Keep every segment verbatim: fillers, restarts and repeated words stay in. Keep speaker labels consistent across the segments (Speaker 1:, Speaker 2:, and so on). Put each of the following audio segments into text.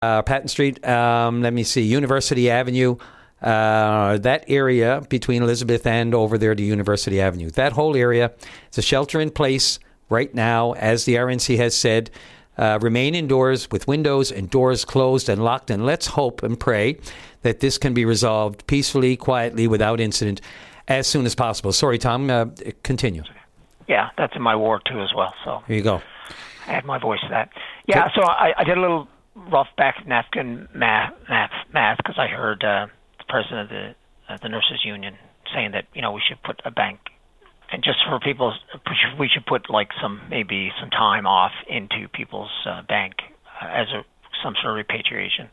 Speaker 1: uh, Patton Street, um, let me see, University Avenue, uh, that area between Elizabeth and over there to University Avenue. That whole area is a shelter in place right now, as the R N C has said. Uh, remain indoors with windows and doors closed and locked, and let's hope and pray that this can be resolved peacefully, quietly, without incident as soon as possible. Sorry, Tom, uh, continue.
Speaker 2: Yeah, that's in my ward too as well. So
Speaker 1: here you go.
Speaker 2: I had my voice to that. Yeah, so I, I did a little rough back napkin math math because I heard uh, the president of the uh, the nurses union saying that you know we should put a bank, and just for people, we should put like some maybe some time off into people's uh, bank uh, as a some sort of repatriation.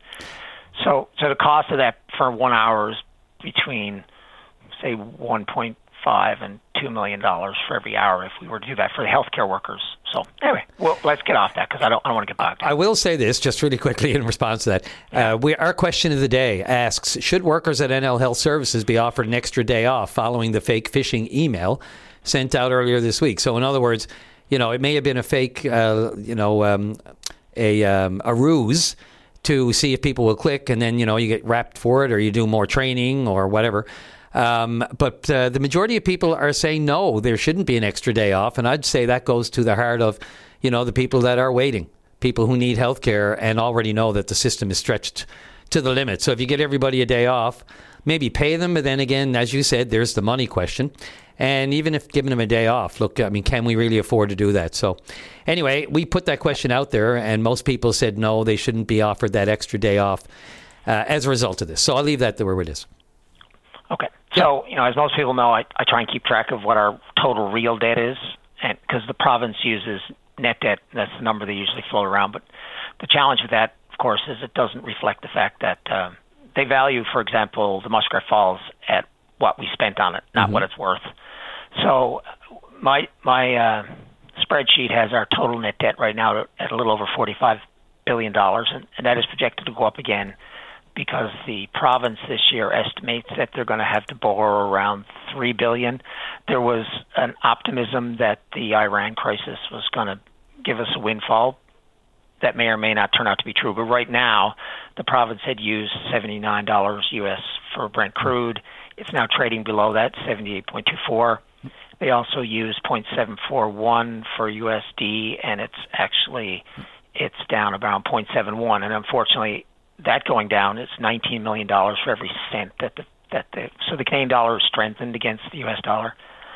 Speaker 2: So so the cost of that for one hour is between say one point five and two million dollars for every hour if we were to do that for the healthcare workers. So anyway, well, let's get off that because I don't, I don't want to get bogged down.
Speaker 1: I will say this just really quickly in response to that. Uh, we, our question of the day asks, should workers at N L Health Services be offered an extra day off following the fake phishing email sent out earlier this week? So in other words, you know, it may have been a fake, uh, you know, um, a, um, a ruse to see if people will click, and then, you know, you get wrapped for it or you do more training or whatever. Um, but uh, the majority of people are saying no, there shouldn't be an extra day off. And I'd say that goes to the heart of, you know, the people that are waiting, people who need health care and already know that the system is stretched to the limit. So if you get everybody a day off, maybe pay them. But then again, as you said, there's the money question. And even if giving them a day off, look, I mean, can we really afford to do that? So anyway, we put that question out there and most people said no, they shouldn't be offered that extra day off uh, as a result of this. So I'll leave that where it is.
Speaker 2: Okay. So, you know, as most people know, I, I try and keep track of what our total real debt is, and because the province uses net debt, that's the number they usually float around. But the challenge with that, of course, is it doesn't reflect the fact that uh, they value, for example, the Muskrat Falls at what we spent on it, not mm-hmm. what it's worth. So my my uh, spreadsheet has our total net debt right now at a little over forty-five billion dollars, and, and that is projected to go up again, because the province this year estimates that they're going to have to borrow around three billion dollars. There was an optimism that the Iran crisis was going to give us a windfall. That may or may not turn out to be true. But right now, the province had used seventy-nine dollars U S for Brent crude. It's now trading below that, seventy-eight point two four. They also use zero point seven four one for U S D, and it's actually it's down about zero point seven one. And unfortunately, that going down is nineteen million dollars for every cent that the that the so the Canadian dollar is strengthened against the U S dollar,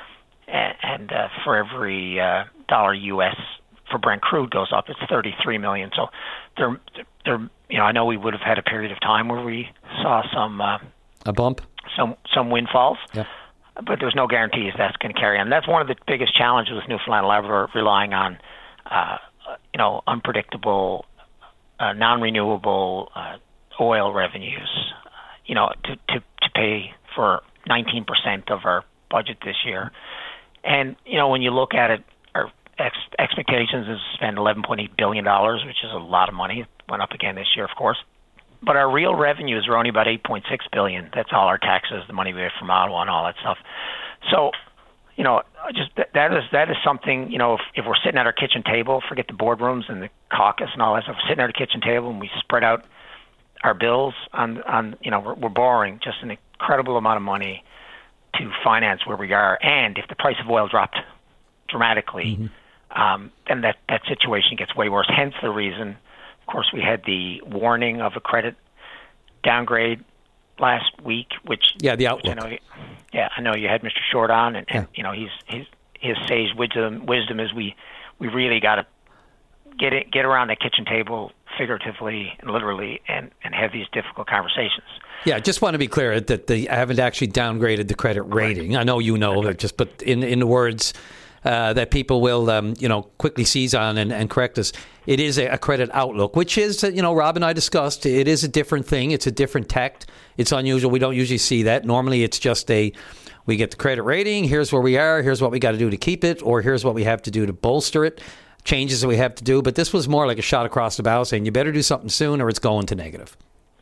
Speaker 2: and, and uh, for every uh, dollar U S for Brent crude goes up, it's thirty-three million. So they're they're you know I know we would have had a period of time where we saw some uh,
Speaker 1: a bump,
Speaker 2: some some windfalls,
Speaker 1: yeah.
Speaker 2: But there's no guarantees that's going to carry on. That's one of the biggest challenges with Newfoundland and Labrador, relying on uh, you know unpredictable. Uh, non-renewable uh, oil revenues, uh, you know, to, to, to pay for nineteen percent of our budget this year. And, you know, when you look at it, our ex- expectations is to spend eleven point eight billion dollars, which is a lot of money. It went up again this year, of course. But our real revenues are only about eight point six billion dollars. That's all our taxes, the money we have from Ottawa and all that stuff. So, you know, just that is that is something, you know, if, if we're sitting at our kitchen table, forget the boardrooms and the caucus and all that stuff, we're sitting at our kitchen table and we spread out our bills on, on you know, we're, we're borrowing just an incredible amount of money to finance where we are. And if the price of oil dropped dramatically, mm-hmm. um, then that, that situation gets way worse. Hence the reason, of course, we had the warning of a credit downgrade last week, which
Speaker 1: yeah, the outlook.
Speaker 2: You know, yeah, I know you had Mister Short on, and, and yeah. you know, he's his his sage wisdom wisdom is we we really got to get it get around the kitchen table, figuratively and literally, and, and have these difficult conversations.
Speaker 1: Yeah, I just want to be clear that they haven't actually downgraded the credit rating. Right. I know you know, okay. just but in in the words uh, that people will um, you know quickly seize on and, and correct us. It is a, a credit outlook, which is, you know, Rob and I discussed, it is a different thing. It's a different tact. It's unusual. We don't usually see that. Normally, it's just a, we get the credit rating, here's where we are, here's what we got to do to keep it, or here's what we have to do to bolster it, changes that we have to do. But this was more like a shot across the bow saying, you better do something soon or it's going to negative.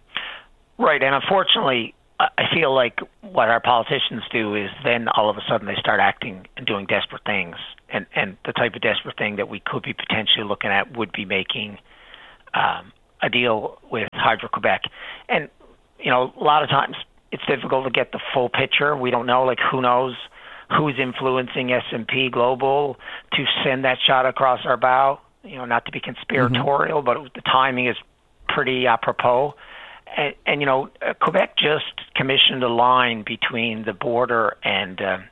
Speaker 2: Right, and unfortunately, I feel like what our politicians do is then all of a sudden they start acting and doing desperate things. And, and the type of desperate thing that we could be potentially looking at would be making um, a deal with Hydro-Quebec. And, you know, a lot of times it's difficult to get the full picture. We don't know, like, who knows who's influencing S and P Global to send that shot across our bow. You know, not to be conspiratorial, mm-hmm. but the timing is pretty apropos. And, and you know, uh, Quebec just commissioned a line between the border and uh,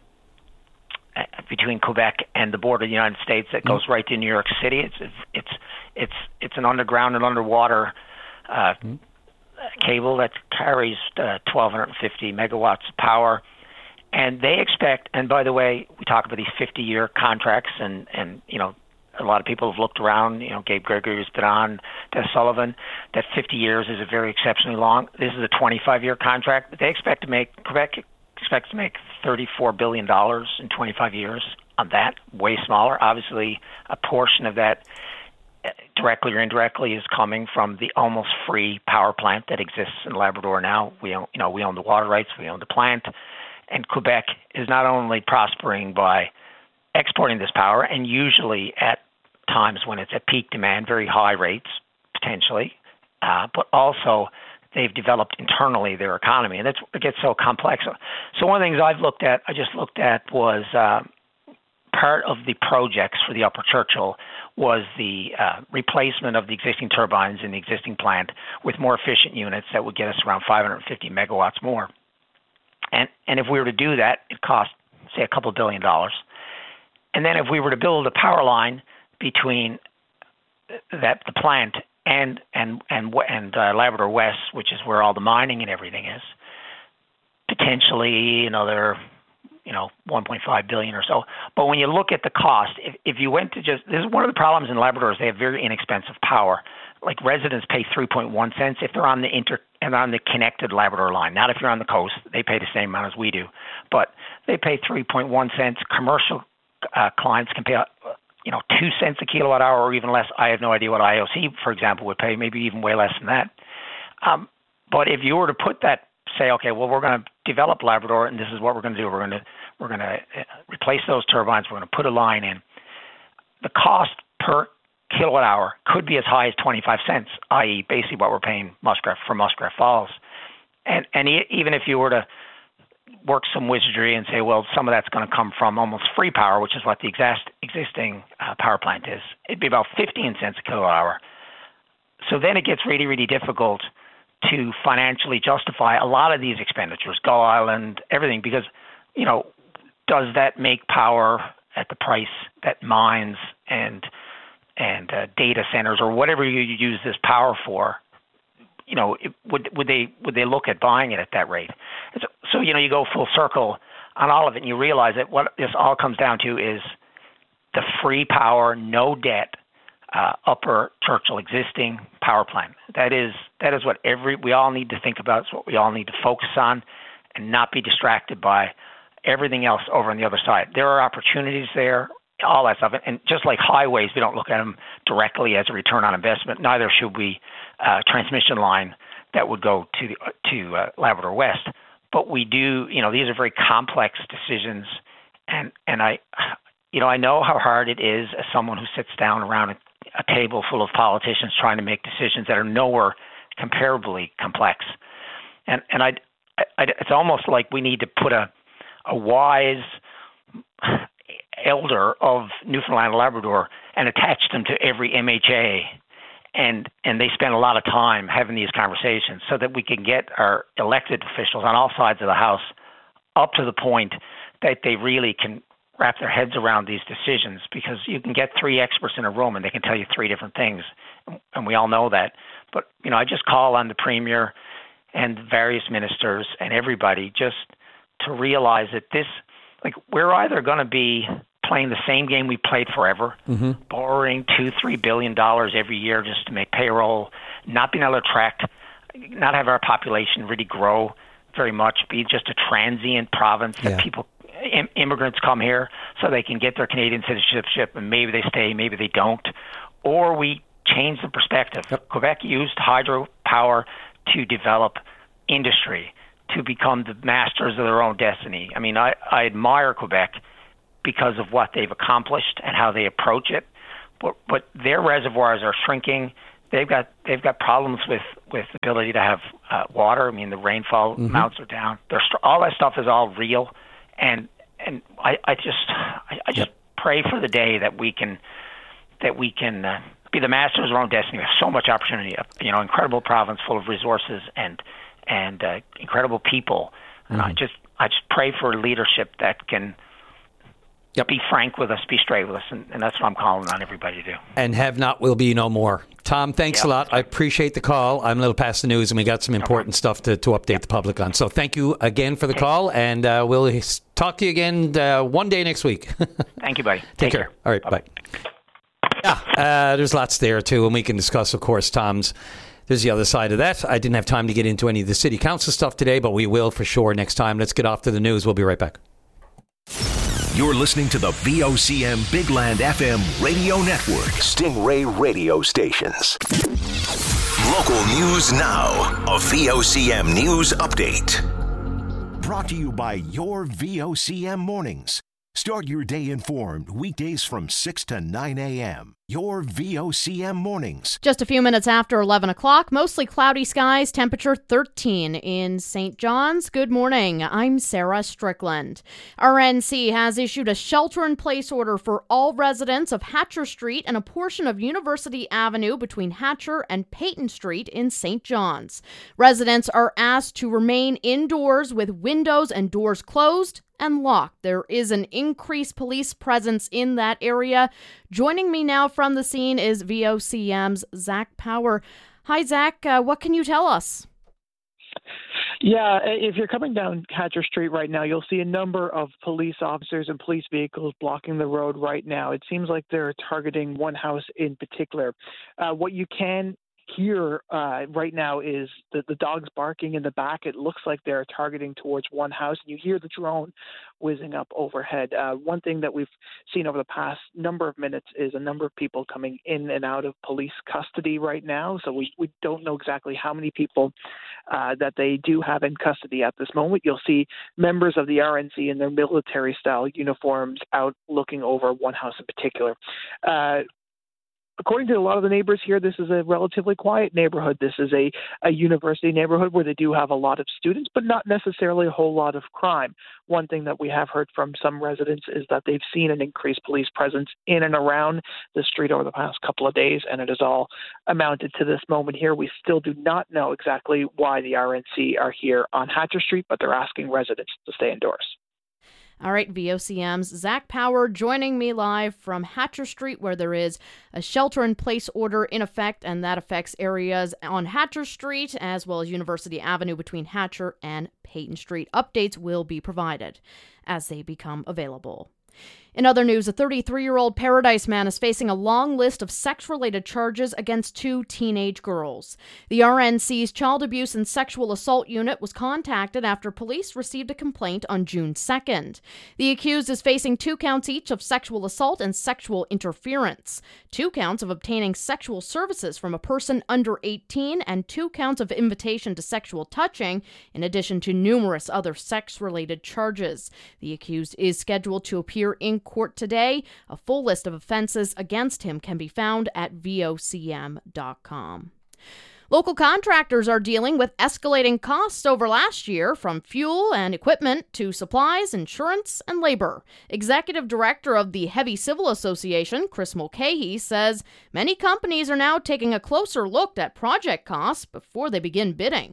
Speaker 2: between Quebec and the border of the United States that goes mm-hmm. right to New York City. It's it's it's it's an underground and underwater uh, mm-hmm. cable that carries uh, twelve fifty megawatts of power. And they expect, and by the way, we talk about these fifty-year contracts, and, and you know, a lot of people have looked around, you know, Gabe Gregory has been on, Des Sullivan, that fifty years is a very exceptionally long. This is a twenty-five-year contract. They expect to make, Quebec expects to make thirty-four billion dollars in twenty-five years on that, way smaller. Obviously, a portion of that, directly or indirectly, is coming from the almost free power plant that exists in Labrador now. We own, you know, we own the water rights, we own the plant. And Quebec is not only prospering by exporting this power, and usually at times when it's at peak demand, very high rates, potentially, uh, but also they've developed internally their economy, and that's it gets so complex. So one of the things I've looked at, I just looked at was uh, part of the projects for the Upper Churchill was the uh, replacement of the existing turbines in the existing plant with more efficient units that would get us around five hundred fifty megawatts more. And and if we were to do that, it cost, say, a couple billion dollars. And then if we were to build a power line between that the plant and and and and uh, Labrador West, which is where all the mining and everything is, potentially another, you know, one point five billion dollars or so. But when you look at the cost, if if you went to just, this is one of the problems in Labrador is they have very inexpensive power. Like residents pay three point one cents if they're on the inter and on the connected Labrador line. Not if you're on the coast, they pay the same amount as we do, but they pay three point one cents. Commercial uh, clients can pay, uh, you know, two cents a kilowatt hour or even less. I have no idea what I O C, for example, would pay. Maybe even way less than that. Um, but if you were to put that, say, okay, well, we're going to develop Labrador, and this is what we're going to do. We're going to we're going to replace those turbines. We're going to put a line in. The cost per kilowatt hour could be as high as twenty-five cents, that is basically what we're paying Muskrat for Muskrat Falls. And and e- even if you were to work some wizardry and say, well, some of that's going to come from almost free power, which is what the exact existing uh, power plant is, it'd be about fifteen cents a kilowatt hour. So then it gets really, really difficult to financially justify a lot of these expenditures, Gull Island, everything, because, you know, does that make power at the price that mines and and uh, data centers or whatever you use this power for, you know, it, would would they would they look at buying it at that rate? So, so, you know, you go full circle on all of it, and you realize that what this all comes down to is the free power, no debt, uh, Upper Churchill existing power plant. That is that is what every we all need to think about. It's what we all need to focus on, and not be distracted by everything else over on the other side. There are opportunities there. All that stuff. And just like highways, we don't look at them directly as a return on investment. Neither should we uh, transmission line that would go to the, to uh, Labrador West. But we do, you know, these are very complex decisions. And, and I, you know, I know how hard it is as someone who sits down around a, a table full of politicians trying to make decisions that are nowhere comparably complex. And, and I, I, it's almost like we need to put a, a wise elder of Newfoundland and Labrador and attach them to every M H A, and and they spend a lot of time having these conversations so that we can get our elected officials on all sides of the house up to the point that they really can wrap their heads around these decisions, because you can get three experts in a room and they can tell you three different things, and we all know that. But, you know, I just call on the Premier and various ministers and everybody just to realize that this, like, we're either going to be playing the same game we played forever, mm-hmm. borrowing two, three billion dollars every year just to make payroll, not being able to attract, not have our population really grow very much, be just a transient province that yeah. people, im- immigrants come here so they can get their Canadian citizenship, and maybe they stay, maybe they don't, or we change the perspective. Yep. Quebec used hydropower to develop industry, to become the masters of their own destiny. I mean, I, I admire Quebec because of what they've accomplished and how they approach it, but, but their reservoirs are shrinking. they've got they've got problems with with the ability to have uh, water. I mean, the rainfall mm-hmm. amounts are down. There's all that stuff is all real, and and I, I just I, I just yep. pray for the day that we can that we can uh, be the masters of our own destiny. We have so much opportunity. You know, incredible province full of resources and and uh, incredible people. Mm-hmm. And I just I just pray for leadership that can. Yep. Be frank with us, be straight with us, and, and that's what I'm calling on everybody to do.
Speaker 1: And have not will be no more. Tom, thanks yep. a lot. I appreciate the call. I'm a little past the news, and we got some important okay. stuff to, to update yep. the public on. So thank you again for the okay. call, and uh, we'll talk to you again uh, one day next week.
Speaker 2: Thank you, buddy.
Speaker 1: Take,
Speaker 2: Take
Speaker 1: care.
Speaker 2: care.
Speaker 1: All right, bye. Yeah, uh, there's lots there, too, and we can discuss, of course, Tom's. There's the other side of that. I didn't have time to get into any of the city council stuff today, but we will for sure next time. Let's get off to the news. We'll be right back.
Speaker 3: You're listening to the V O C M Big Land F M radio network. Stingray radio stations. Local news now. A V O C M news update. Brought to you by your V O C M mornings. Start your day informed weekdays from six to nine a.m. Your V O C M mornings.
Speaker 4: Just a few minutes after eleven o'clock, mostly cloudy skies, temperature thirteen in Saint John's. Good morning. I'm Sarah Strickland. R N C has issued a shelter-in-place order for all residents of Hatcher Street and a portion of University Avenue between Hatcher and Peyton Street in Saint John's. Residents are asked to remain indoors with windows and doors closed and locked. There is an increased police presence in that area. Joining me now from the scene is V O C M's Zach Power. Hi, Zach. Uh, what can you tell us?
Speaker 5: Yeah, if you're coming down Hatcher Street right now, you'll see a number of police officers and police vehicles blocking the road right now. It seems like they're targeting one house in particular. Uh, what you can hear uh, right now is the, the dogs barking in the back. It looks like they're targeting towards one house. You hear the drone whizzing up overhead. Uh, one thing that we've seen over the past number of minutes is a number of people coming in and out of police custody right now. So we, we don't know exactly how many people uh, that they do have in custody at this moment. You'll see members of the R N C in their military-style uniforms out looking over one house in particular. Uh, According to a lot of the neighbors here, this is a relatively quiet neighborhood. This is a, a university neighborhood where they do have a lot of students, but not necessarily a whole lot of crime. One thing that we have heard from some residents is that they've seen an increased police presence in and around the street over the past couple of days, and it has all amounted to this moment here. We still do not know exactly why the R N C are here on Hatcher Street, but they're asking residents to stay indoors.
Speaker 4: All right, V O C M's Zach Power joining me live from Hatcher Street, where there is a shelter-in-place order in effect, and that affects areas on Hatcher Street as well as University Avenue between Hatcher and Peyton Street. Updates will be provided as they become available. In other news, a thirty-three-year-old Paradise man is facing a long list of sex-related charges against two teenage girls. The R N C's Child Abuse and Sexual Assault Unit was contacted after police received a complaint on June second. The accused is facing two counts each of sexual assault and sexual interference, two counts of obtaining sexual services from a person under eighteen, and two counts of invitation to sexual touching, in addition to numerous other sex-related charges. The accused is scheduled to appear in court today. A full list of offenses against him can be found at V O C M dot com. Local contractors are dealing with escalating costs over last year, from fuel and equipment to supplies, insurance, and labor. Executive Director of the Heavy Civil Association, Chris Mulcahy, says many companies are now taking a closer look at project costs before they begin bidding.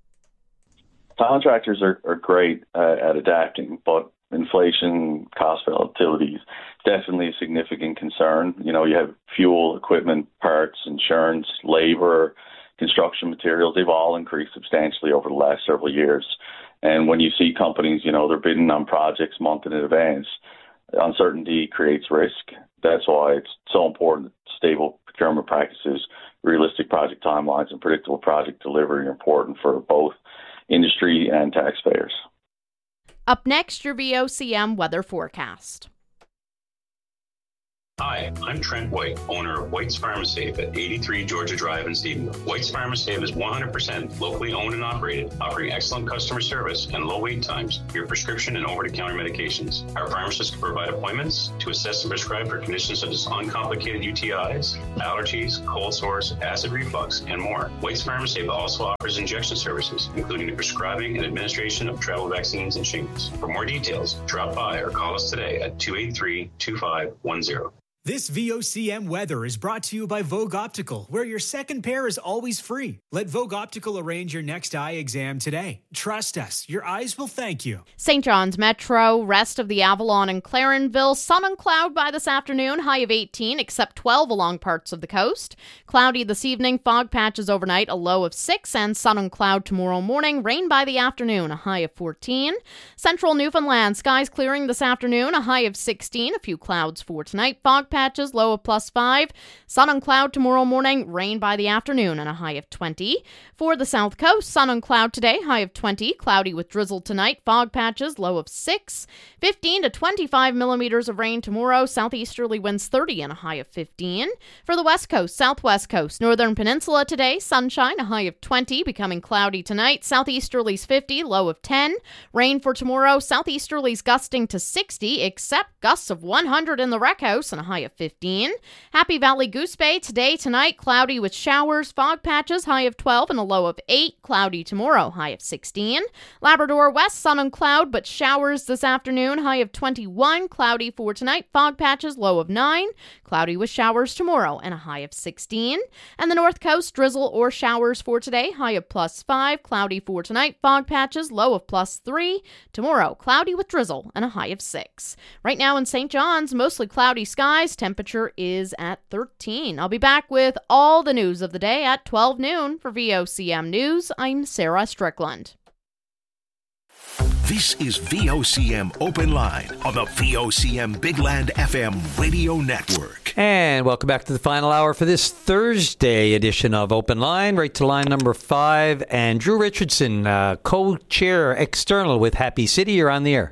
Speaker 6: Contractors are, are great uh, at adapting, but inflation, cost volatility is definitely a significant concern. You know, you have fuel, equipment, parts, insurance, labor, construction materials. They've all increased substantially over the last several years. And when you see companies, you know, they're bidding on projects months in advance, uncertainty creates risk. That's why it's so important that stable procurement practices, realistic project timelines, and predictable project delivery are important for both industry and taxpayers.
Speaker 4: Up next, your V O C M weather forecast.
Speaker 7: Hi, I'm Trent White, owner of White's Pharmasafe at eighty-three Georgia Drive in Stephenville. White's Pharmasafe is one hundred percent locally owned and operated, offering excellent customer service and low wait times for your prescription and over-the-counter medications. Our pharmacists can provide appointments to assess and prescribe for conditions such as uncomplicated U T Is, allergies, cold sores, acid reflux, and more. White's Pharmasafe also offers injection services, including the prescribing and administration of travel vaccines and shingles. For more details, drop by or call us today at two eight three, two five one zero.
Speaker 8: This V O C M weather is brought to you by Vogue Optical, where your second pair is always free. Let Vogue Optical arrange your next eye exam today. Trust us, your eyes will thank you.
Speaker 4: Saint John's Metro, rest of the Avalon and Clarenville, sun and cloud by this afternoon, high of eighteen, except twelve along parts of the coast. Cloudy this evening, fog patches overnight, a low of six, and sun and cloud tomorrow morning, rain by the afternoon, a high of fourteen. Central Newfoundland, skies clearing this afternoon, a high of sixteen, a few clouds for tonight, fog patches. Patches, low of plus five. Sun and cloud tomorrow morning, rain by the afternoon, and a high of twenty. For the south coast, sun and cloud today, high of twenty. Cloudy with drizzle tonight, fog patches, low of six. fifteen to twenty-five millimeters of rain tomorrow. Southeasterly winds thirty and a high of fifteen. For the west coast, southwest coast, northern peninsula today, sunshine, a high of twenty, becoming cloudy tonight. Southeasterlies fifty, low of ten. Rain for tomorrow, southeasterlies gusting to sixty, except gusts of one hundred in the Rec House and a high of fifteen. Happy Valley Goose Bay today, tonight, cloudy with showers, fog patches, high of twelve and a low of eight. Cloudy tomorrow, high of sixteen. Labrador West, sun and cloud, but showers this afternoon, high of twenty-one. Cloudy for tonight, fog patches, low of nine. Cloudy with showers tomorrow and a high of sixteen. And the North Coast, drizzle or showers for today, high of plus five. Cloudy for tonight, fog patches, low of plus three. Tomorrow, cloudy with drizzle and a high of six. Right now in Saint John's, mostly cloudy skies. Temperature is at thirteen. I'll be back with all the news of the day at twelve noon. For V O C M News, I'm Sarah Strickland.
Speaker 3: This is V O C M Open Line on the V O C M Big Land F M radio network.
Speaker 1: And welcome back to the final hour for this Thursday edition of Open Line. Right to line number five. And Drew Richardson, uh, co-chair external with Happy City. You're on the air.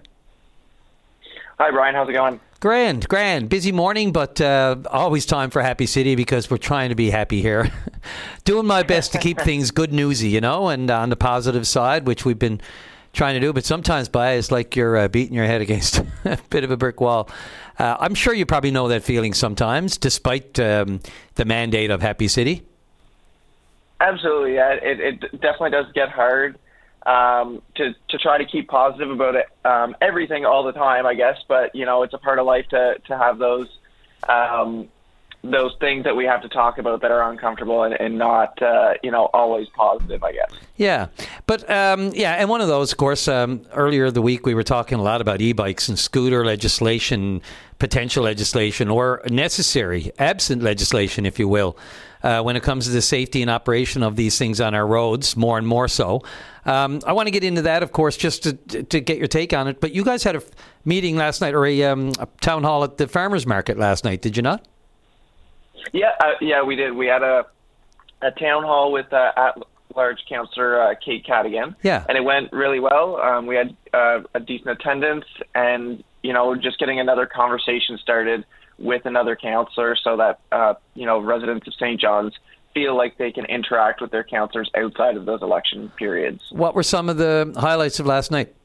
Speaker 9: Hi, Brian. How's it going?
Speaker 1: Grand, grand. Busy morning, but uh, always time for Happy City because we're trying to be happy here. Doing my best to keep things good newsy, you know, and on the positive side, which we've been trying to do. But sometimes, Bi, it's like you're uh, beating your head against a bit of a brick wall. Uh, I'm sure you probably know that feeling sometimes, despite um, the mandate of Happy City.
Speaker 9: Absolutely. Yeah, it, it definitely does get hard. Um, to, to try to keep positive about it, um, everything all the time, I guess. But, you know, it's a part of life to, to have those um, those things that we have to talk about that are uncomfortable and, and not, uh, you know, always positive, I guess.
Speaker 1: Yeah. But, um, yeah, and one of those, of course, um, earlier the week we were talking a lot about e-bikes and scooter legislation, potential legislation, or necessary, absent legislation, if you will, uh, when it comes to the safety and operation of these things on our roads, more and more so. Um, I want to get into that, of course, just to to get your take on it. But you guys had a f- meeting last night, or a, um, a town hall at the farmers market last night, did you not?
Speaker 9: Yeah, uh, yeah, we did. We had a a town hall with uh, at-large Councillor uh, Kate Cadigan.
Speaker 1: Yeah,
Speaker 9: and it went really well. Um, we had uh, a decent attendance, and you know, just getting another conversation started with another councillor, so that uh, you know, residents of Saint John's feel like they can interact with their councillors outside of those election periods.
Speaker 1: What were some of the highlights of last night?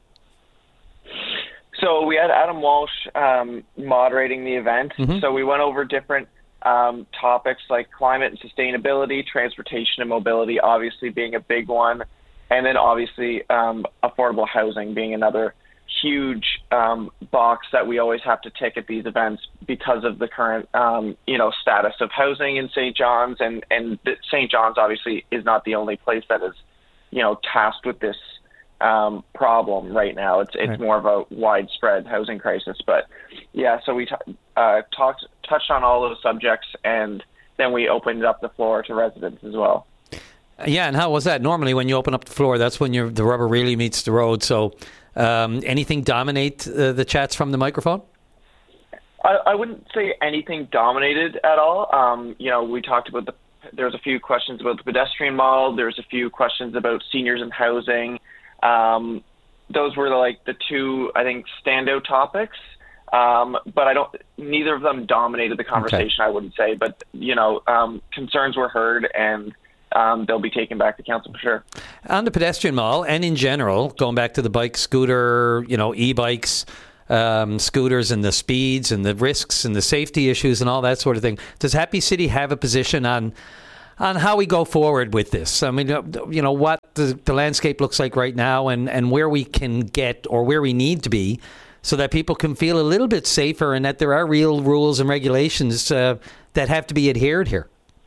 Speaker 9: So we had Adam Walsh um, moderating the event. Mm-hmm. So we went over different um, topics like climate and sustainability, transportation and mobility, obviously being a big one, and then obviously um, affordable housing being another huge um, box that we always have to tick at these events because of the current, um, you know, status of housing in Saint John's, and and Saint John's obviously is not the only place that is, you know, tasked with this um, problem right now. It's it's right. more of a widespread housing crisis, but yeah. So we t- uh, talked touched on all those subjects, and then we opened up the floor to residents as well.
Speaker 1: Yeah, and how was that? Normally, when you open up the floor, that's when you're, the rubber really meets the road. So. Um, anything dominate uh, the chats from the microphone?
Speaker 9: I, I wouldn't say anything dominated at all. Um, you know, we talked about the, there was a few questions about the pedestrian model. There was a few questions about seniors and housing. Um, those were like the two, I think, standout topics. Um, but I don't. Neither of them dominated the conversation.
Speaker 1: Okay.
Speaker 9: I wouldn't say, but you know, um, concerns were heard, and um, they'll be taken back to council for sure.
Speaker 1: On the pedestrian mall, and in general, going back to the bike, scooter, you know, e-bikes, um, scooters, and the speeds, and the risks, and the safety issues, and all that sort of thing. Does Happy City have a position on on how we go forward with this? I mean, you know, what the, the landscape looks like right now, and and where we can get, or where we need to be, so that people can feel a little bit safer, and that there are real rules and regulations uh, that have to be adhered here.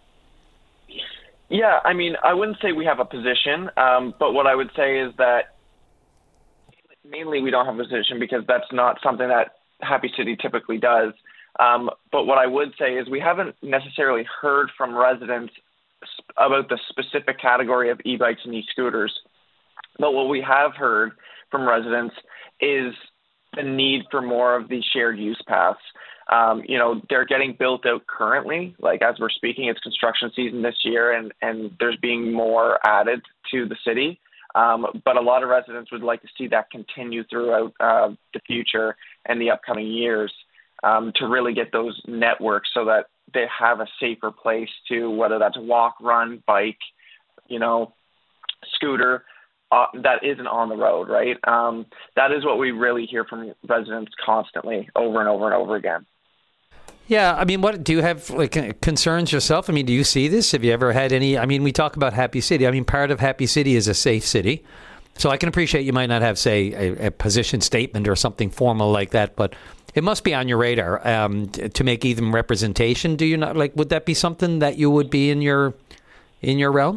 Speaker 9: Yeah, I mean, I wouldn't say we have a position, um, but what I would say is that mainly we don't have a position because that's not something that Happy City typically does. Um, but what I would say is we haven't necessarily heard from residents about the specific category of e-bikes and e-scooters. But what we have heard from residents is the need for more of these shared use paths. Um, you know, they're getting built out currently. Like as we're speaking, it's construction season this year, and, and there's being more added to the city. Um, but a lot of residents would like to see that continue throughout uh, the future and the upcoming years um, to really get those networks so that they have a safer place to, whether that's walk, run, bike, you know, scooter, Uh, that isn't on the road, right? Um, that is what we really hear from residents constantly, over and over and over again.
Speaker 1: Yeah, I mean, what do you have like concerns yourself? I mean, do you see this? Have you ever had any? I mean, we talk about Happy City. I mean, part of Happy City is a safe city, so I can appreciate you might not have, say, a, a position statement or something formal like that, but it must be on your radar um, to make even representation. Do you not like? Would that be something that you would be in your in your realm?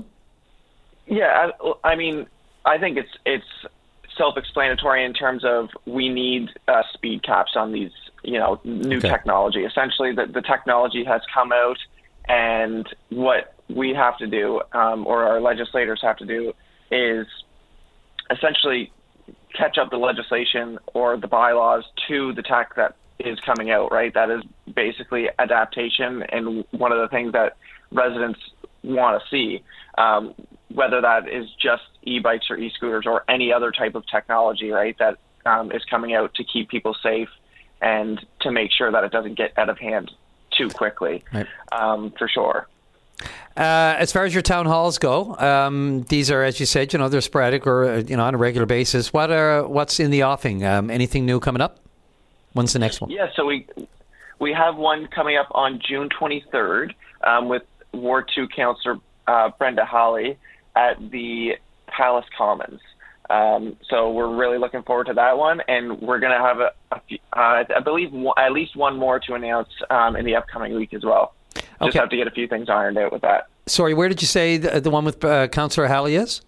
Speaker 9: Yeah, I, I mean. I think it's it's self-explanatory in terms of we need uh, speed caps on these, you know, new okay. technology. Essentially, the, the technology has come out, and what we have to do, um, or our legislators have to do, is essentially catch up the legislation or the bylaws to the tech that is coming out, right? That is basically adaptation, and one of the things that residents want to see, um, whether that is just e-bikes or e-scooters or any other type of technology, right, that um, is coming out to keep people safe and to make sure that it doesn't get out of hand too quickly, right. um, for sure.
Speaker 1: Uh, as far as your town halls go, um, these are, as you said, you know, they're sporadic or, you know, on a regular basis. What are what's in the offing? Um, anything new coming up? When's the next one?
Speaker 9: Yeah, so we we have one coming up on June twenty-third um, with Ward two Councillor uh, Brenda Hawley at the Palace Commons. Um, so we're really looking forward to that one, and we're going to have, a, a few, uh, I believe, one, at least one more to announce um, in the upcoming week as well. Just
Speaker 1: okay.
Speaker 9: have to get a few things ironed out with that.
Speaker 1: Sorry, where did you say the, the one with uh, Councillor Hawley is?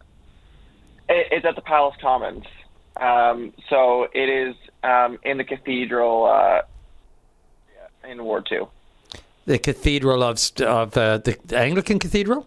Speaker 9: It, it's at the Palace Commons. Um, so it is um, in the Cathedral uh, in Ward two.
Speaker 1: The Cathedral of, of uh, the Anglican Cathedral?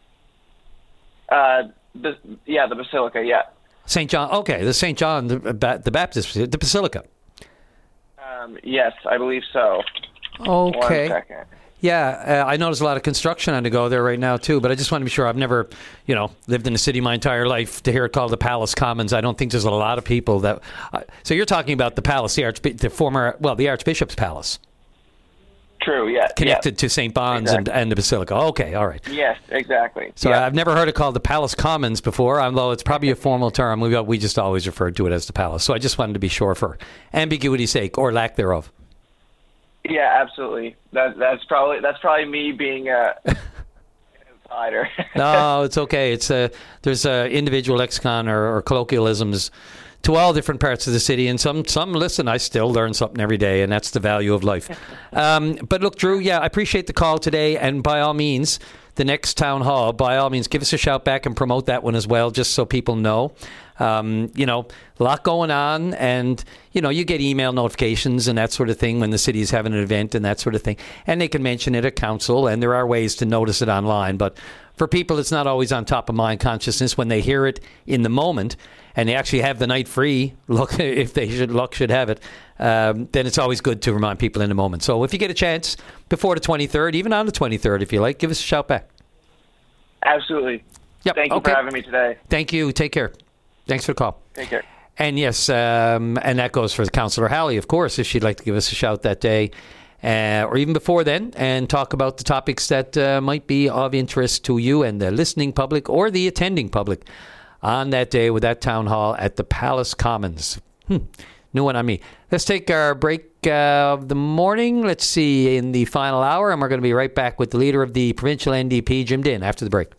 Speaker 9: Uh, the, yeah, the Basilica, yeah.
Speaker 1: Saint John, okay, the Saint John, the, the Baptist, the Basilica.
Speaker 9: Um, yes, I believe so.
Speaker 1: Okay.
Speaker 9: One second.
Speaker 1: Yeah, uh, I know there's a lot of construction on the go there right now too, but I just want to be sure. I've never, you know, lived in the city my entire life to hear it called the Palace Commons. I don't think there's a lot of people that. Uh, so you're talking about the palace, the arch, the former, well, the Archbishop's Palace.
Speaker 9: True, yeah.
Speaker 1: Connected
Speaker 9: yeah.
Speaker 1: to Saint Bon's exactly. and, and the Basilica. Okay, all right.
Speaker 9: Yes, exactly.
Speaker 1: So
Speaker 9: yeah.
Speaker 1: I've never heard it called the Palace Commons before, although it's probably a formal term. We we just always referred to it as the Palace. So I just wanted to be sure for ambiguity's sake or lack thereof.
Speaker 9: Yeah, absolutely. That that's probably that's probably me being a an insider.
Speaker 1: No, it's okay. It's a there's a individual lexicon or, or colloquialisms to all different parts of the city, and some some listen. I still learn something every day, and that's the value of life. Um, but look, Drew, yeah, I appreciate the call today, and by all means, the next town hall, by all means, give us a shout back and promote that one as well, just so people know. Um, you know, a lot going on, and, you know, you get email notifications and that sort of thing when the city is having an event and that sort of thing. And they can mention it at council, and there are ways to notice it online. But for people, it's not always on top of mind consciousness when they hear it in the moment and they actually have the night free, look, if they should luck should have it, um, then it's always good to remind people in the moment. So if you get a chance before the twenty-third, even on the twenty-third, if you like, give us a shout back.
Speaker 9: Absolutely.
Speaker 1: Yep.
Speaker 9: Thank you
Speaker 1: okay.
Speaker 9: for having me today.
Speaker 1: Thank you. Take care. Thanks for the call.
Speaker 9: Take care.
Speaker 1: And yes, um, and that goes for Councillor Halley, of course, if she'd like to give us a shout that day, uh, or even before then, and talk about the topics that uh, might be of interest to you and the listening public or the attending public on that day with that town hall at the Palace Commons. Hmm. New one on me. Let's take our break uh, of the morning. Let's see, in the final hour, and we're going to be right back with the leader of the provincial N D P, Jim Dinn, after the break.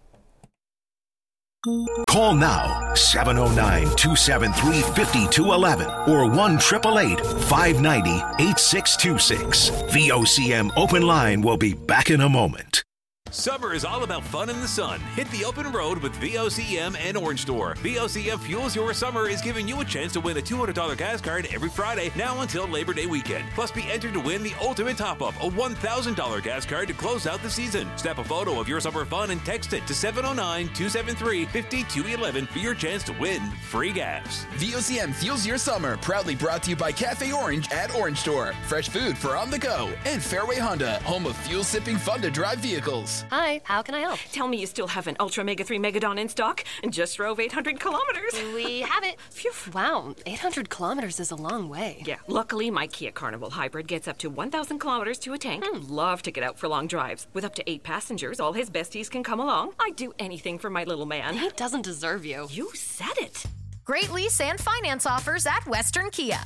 Speaker 3: Call now, seven oh nine, two seven three, five two one one or one eight eight eight, five nine zero, eight six two six. V O C M Open Line will be back in a moment.
Speaker 10: Summer is all about fun in the sun. Hit the open road with V O C M and Orange Store. V O C M Fuels Your Summer is giving you a chance to win a two hundred dollars gas card every Friday, now until Labor Day weekend. Plus, be entered to win the ultimate top-up, a one thousand dollars gas card to close out the season. Snap a photo of your summer fun and text it to seven oh nine, two seven three, five two one one for your chance to win free gas.
Speaker 11: V O C M Fuels Your Summer, proudly brought to you by Cafe Orange at Orange Store. Fresh food for on the go. And Fairway Honda, home of fuel-sipping, fun-to-drive vehicles.
Speaker 12: Hi, how can I help? Tell me you still have an Ultra Mega three Megadon in stock and just drove eight hundred kilometers.
Speaker 13: We have it. Phew. Wow, eight hundred kilometers is a long way.
Speaker 12: Yeah, luckily my Kia Carnival Hybrid gets up to one thousand kilometers to a tank. Hmm. Love to get out for long drives. With up to eight passengers, all his besties can come along. I'd do anything for my little man.
Speaker 13: He doesn't deserve you.
Speaker 12: You said it.
Speaker 14: Great lease and finance offers at Western Kia.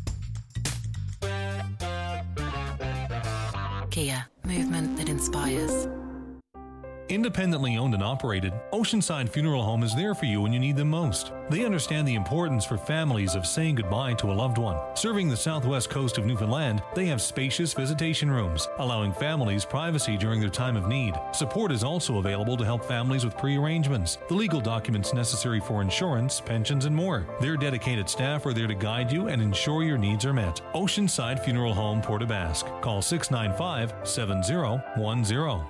Speaker 15: Kia, movement that inspires.
Speaker 16: Independently owned and operated, Oceanside Funeral Home is there for you when you need them most. They understand the importance for families of saying goodbye to a loved one. Serving the southwest coast of Newfoundland, they have spacious visitation rooms, allowing families privacy during their time of need. Support is also available to help families with pre-arrangements, the legal documents necessary for insurance, pensions, and more. Their dedicated staff are there to guide you and ensure your needs are met. Oceanside Funeral Home, Port aux Basques. Call six nine five, seven zero one zero.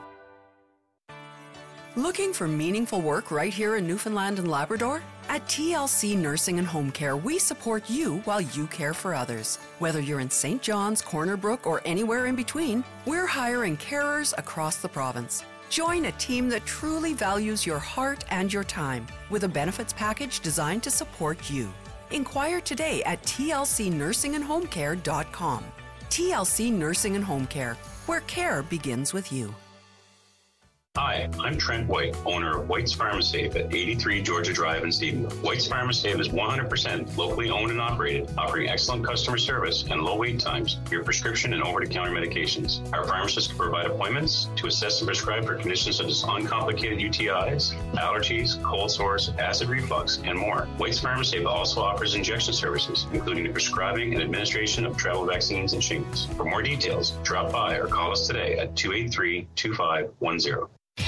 Speaker 17: Looking for meaningful work right here in Newfoundland and Labrador? At T L C Nursing and Home Care, we support you while you care for others. Whether you're in Saint John's, Corner Brook, or anywhere in between, we're hiring carers across the province. Join a team that truly values your heart and your time with a benefits package designed to support you. Inquire today at T L C nursing and home care dot com. T L C Nursing and Home Care, where care begins with you.
Speaker 7: Hi, I'm Trent White, owner of White's Pharmasafe at eighty-three Georgia Drive in Stephenville. White's Pharmasafe is one hundred percent locally owned and operated, offering excellent customer service and low wait times for your prescription and over-the-counter medications. Our pharmacists can provide appointments to assess and prescribe for conditions such as uncomplicated U T Is, allergies, cold sores, acid reflux, and more. White's Pharmasafe also offers injection services, including the prescribing and administration of travel vaccines and shingles. For more details, drop by or call us today at two eight three, two five one zero.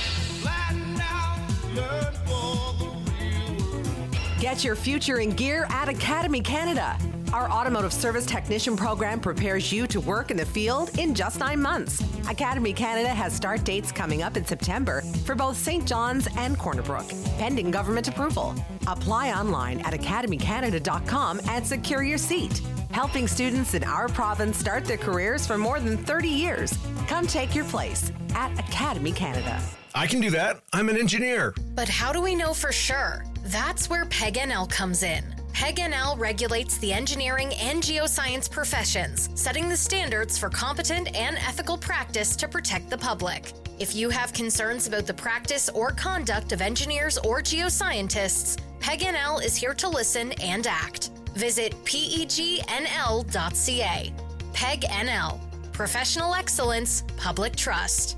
Speaker 18: Get your future in gear at Academy Canada. Our automotive service technician program prepares you to work in the field in just nine months. Academy Canada has start dates coming up in September for both Saint John's and Corner Brook, pending government approval. Apply online at academy canada dot com and secure your seat. Helping students in our province start their careers for more than thirty years. Come take your place at Academy Canada.
Speaker 19: I can do that. I'm an engineer.
Speaker 14: But how do we know for sure? That's where P E G N L comes in. P E G N L regulates the engineering and geoscience professions, setting the standards for competent and ethical practice to protect the public. If you have concerns about the practice or conduct of engineers or geoscientists, P E G N L is here to listen and act. Visit P E G N L dot C A. P E G N L. Professional excellence, public trust.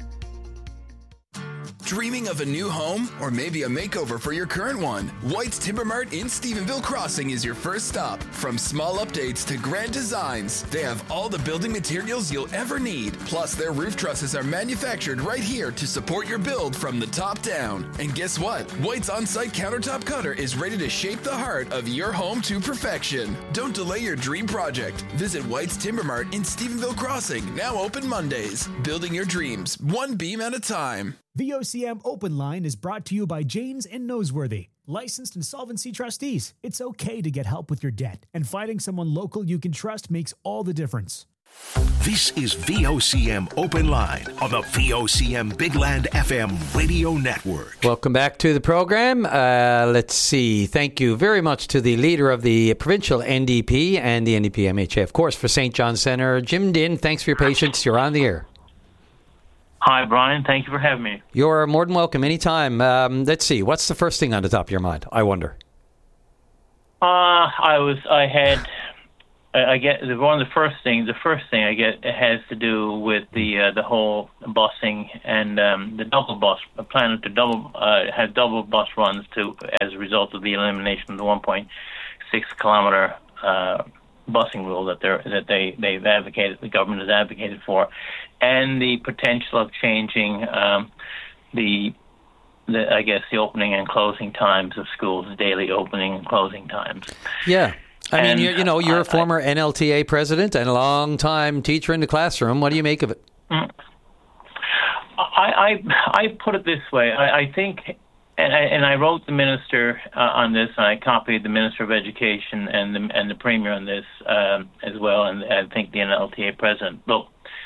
Speaker 11: Dreaming of a new home or maybe a makeover for your current one? White's Timber Mart in Stephenville Crossing is your first stop. From small updates to grand designs, they have all the building materials you'll ever need. Plus, their roof trusses are manufactured right here to support your build from the top down. And guess what? White's on-site countertop cutter is ready to shape the heart of your home to perfection. Don't delay your dream project. Visit White's Timber Mart in Stephenville Crossing, now open Mondays. Building your dreams, one beam at a time.
Speaker 8: V O C M Open Line is brought to you by Janes and Noseworthy, licensed insolvency trustees. It's okay to get help with your debt, and finding someone local you can trust makes all the difference.
Speaker 3: This is V O C M Open Line on the V O C M Big Land F M radio network.
Speaker 1: Welcome back to the program. Uh, let's see. Thank you very much to the leader of the provincial N D P and the N D P M H A, of course, for Saint John Centre. Jim Dinn, thanks for your patience. You're on the air.
Speaker 20: Hi, Brian. Thank you for having me.
Speaker 1: You're more than welcome anytime. Um, let's see. What's the first thing on the top of your mind, I wonder?
Speaker 20: Uh, I was, I had... I get one of the first things. The first thing I get has to do with the uh, the whole busing and um, the double bus plan to double uh, have double bus runs to as a result of the elimination of the one point six kilometer uh, busing rule that they that they they've advocated, the government has advocated for, and the potential of changing um, the. The, I guess the opening and closing times of schools, daily opening and closing times.
Speaker 1: Yeah. I
Speaker 20: And,
Speaker 1: mean, you, you know, you're
Speaker 20: uh,
Speaker 1: a former N L T A president and a long-time teacher in the classroom. What do you make of it?
Speaker 20: I I, I put it this way. I, I think, and I, and I wrote the minister uh, on this, and I copied the Minister of Education and the, and the Premier on this um, as well, and I think the N L T A president. Look,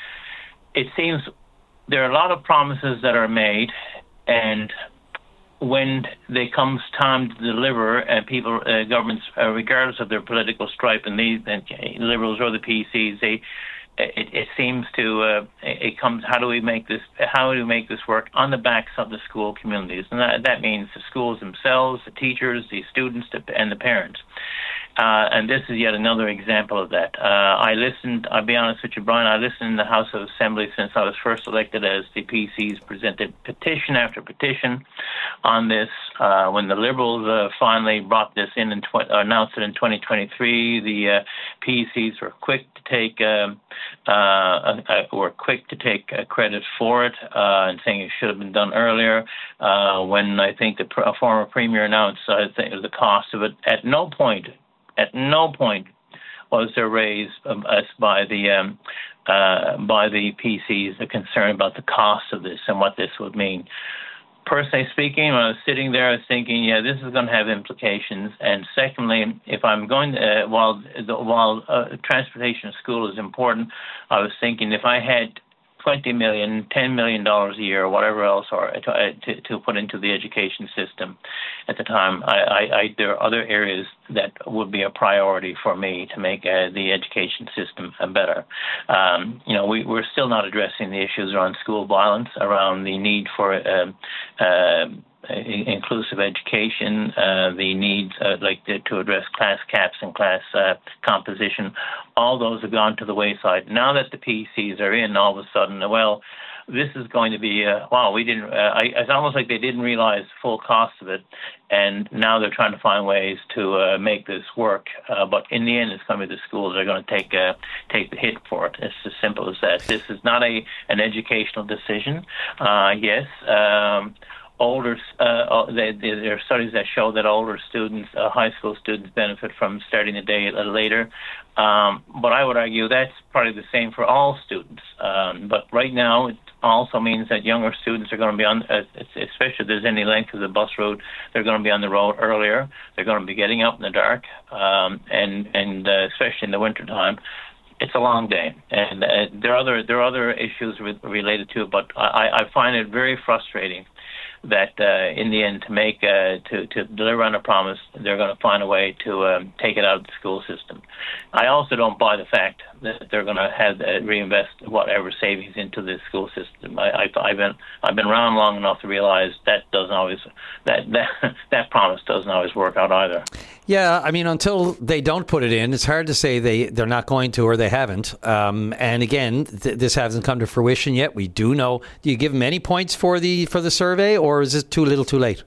Speaker 20: it seems there are a lot of promises that are made, and when there comes time to deliver, and people, uh, governments, uh, regardless of their political stripe, and these and Liberals or the P Cs, they, it, it seems to, uh, it comes. How do we make this? How do we make this work on the backs of the school communities? And that, that means the schools themselves, the teachers, the students, and the parents. Uh, and this is yet another example of that. Uh, I listened, I'll be honest with you, Brian, I listened in the House of Assembly since I was first elected as the P Cs presented petition after petition on this. Uh, when the Liberals uh, finally brought this in and tw- announced it in twenty twenty-three, the uh, P Cs were quick to take um, uh, uh, were quick to take uh, credit for it uh, and saying it should have been done earlier. Uh, when I think the pr- former Premier announced I think the cost of it, at no point At no point was there raised um, us by the um, uh, by the P Cs the concern about the cost of this and what this would mean. Personally speaking, when I was sitting there, I was thinking, yeah, this is going to have implications. And secondly, if I'm going to, uh, while the, while uh, transportation to school is important, I was thinking if I had twenty million dollars, ten million dollars a year, or whatever else, or to, to, to put into the education system at the time, I, I, I, there are other areas that would be a priority for me to make uh, the education system better. Um, you know, we, we're still not addressing the issues around school violence, around the need for uh, uh, inclusive education, uh, the needs uh, like the, to address class caps and class uh, composition. All those have gone to the wayside. Now that the P Cs are in, all of a sudden, well, this is going to be, uh, wow, we didn't, uh, I, it's almost like they didn't realize the full cost of it, and now they're trying to find ways to uh, make this work. Uh, but in the end, it's going to be the schools that are going to take uh, take the hit for it. It's as simple as that. This is not a an educational decision. Uh, yes, um, Older, uh, they, they, there are studies that show that older students, uh, high school students, benefit from starting the day a little later. Um, but I would argue that's probably the same for all students. Um, but right now, it also means that younger students are going to be on, uh, especially if there's any length of the bus route, they're going to be on the road earlier. They're going to be getting out in the dark, um, and and uh, especially in the wintertime. It's a long day, and uh, there are other there are other issues re- related to it. But I, I find it very frustrating that uh, in the end, to make uh, to to deliver on a promise, they're going to find a way to um, take it out of the school system. I also don't buy the fact that they're going to have uh, reinvest whatever savings into the school system. I, I, I've been I've been around long enough to realize that doesn't always that that that promise doesn't always work out either.
Speaker 1: Yeah, I mean, until they don't put it in, it's hard to say they, they're not going to or they haven't. Um, and again, th- this hasn't come to fruition yet. We do know. Do you give them any points for the for the survey, or is it too little, too late?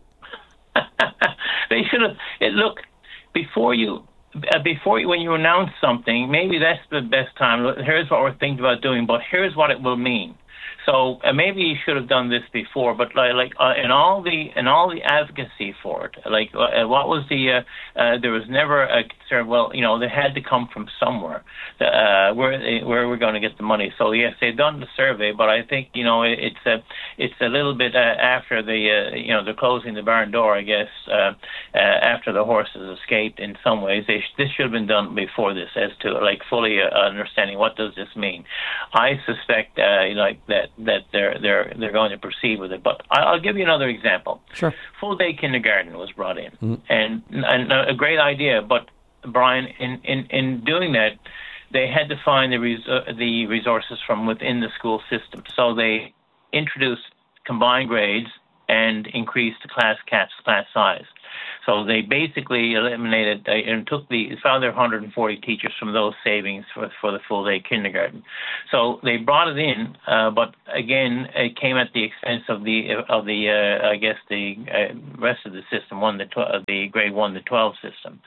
Speaker 20: They should have. It, look, before you, uh, before you, when you announce something, maybe that's the best time. Here's what we're thinking about doing, but here's what it will mean. So uh, maybe you should have done this before, but like, like uh, in all the in all the advocacy for it, like uh, what was the uh, uh, there was never a concern. Well, you know, they had to come from somewhere. Uh, where they, where we're going to get the money? So yes, they've done the survey, but I think you know it, it's a it's a little bit uh, after the uh, you know they're closing the barn door, I guess, uh, uh, after the horses escaped. In some ways, they sh- this should have been done before this, as to like fully uh, understanding what does this mean. I suspect uh, like that that they're they're they're going to proceed with it. But I'll give you another example.
Speaker 1: Sure.
Speaker 20: Full day kindergarten was brought in,
Speaker 1: mm-hmm.
Speaker 20: and and a great idea. But Brian, in in, in doing that, they had to find the res- uh, the resources from within the school system. So they introduced combined grades and increased the class caps, class size. So they basically eliminated uh, and took the found their one hundred forty teachers from those savings for for the full day kindergarten. So they brought it in, uh, but again, it came at the expense of the of the uh, I guess the uh, rest of the system, one the tw- the grade one to twelve system.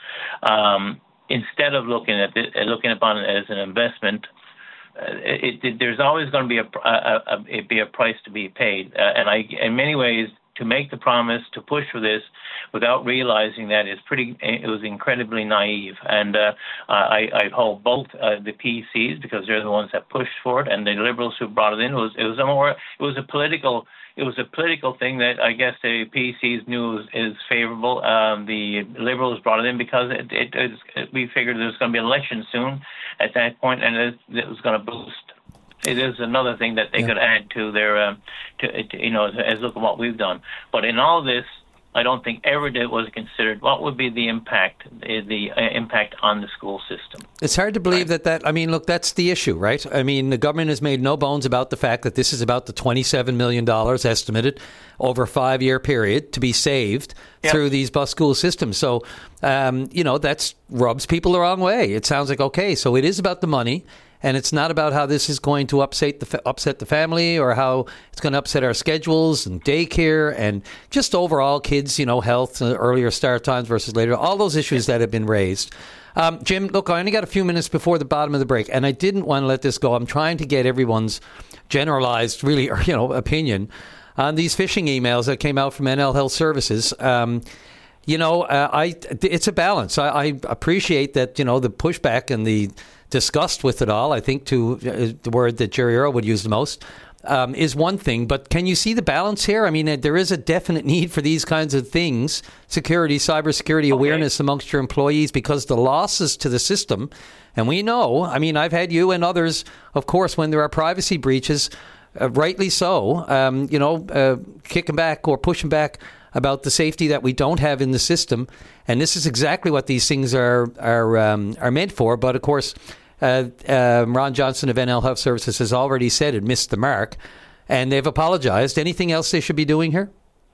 Speaker 20: Um, instead of looking at it, looking upon it as an investment. Uh, it, it, there's always going to be a, a, a, a be a price to be paid, uh, and I, in many ways, to make the promise to push for this without realizing that is pretty. It was incredibly naive, and uh, I, I hold both uh, the P Cs because they're the ones that pushed for it, and the Liberals who brought it in. It was it was a more it was a political. It was a political thing that I guess the P Cs knew is, is favorable. Um, the Liberals brought it in because it, it, it, it, we figured there was going to be an election soon at that point, and it, it was going to boost. It is another thing that they yeah. could add to their, um, to, to you know, as look at what we've done. But in all this, I don't think ever did was considered what would be the impact, the, the uh, impact on the school system.
Speaker 1: It's hard to believe right. that that, I mean, look, that's the issue, right? I mean, the government has made no bones about the fact that this is about the twenty-seven million dollars estimated over a five-year period to be saved yep. through these bus school systems. So, um, you know, that's rubs people the wrong way. It sounds like, okay, so it is about the money. And it's not about how this is going to upset the upset the family or how it's going to upset our schedules and daycare and just overall kids, you know, health, uh, earlier start times versus later, all those issues that have been raised. Um, Jim, look, I only got a few minutes before the bottom of the break, and I didn't want to let this go. I'm trying to get everyone's generalized, really, you know, opinion on these phishing emails that came out from N L Health Services. Um, you know, uh, I it's a balance. I, I appreciate that, you know, the pushback and the disgust with it all, I think, to uh, the word that Jerry Earl would use the most, um, is one thing. But can you see the balance here? I mean, uh, there is a definite need for these kinds of things, security, cybersecurity okay. awareness amongst your employees, because the losses to the system, and we know, I mean, I've had you and others, of course, when there are privacy breaches, uh, rightly so, um, you know, uh, kicking back or pushing back about the safety that we don't have in the system. And this is exactly what these things are are um, are meant for. But of course, uh, uh, Ron Johnson of N L Health Services has already said it missed the mark, and they've apologized. Anything else they should be doing here?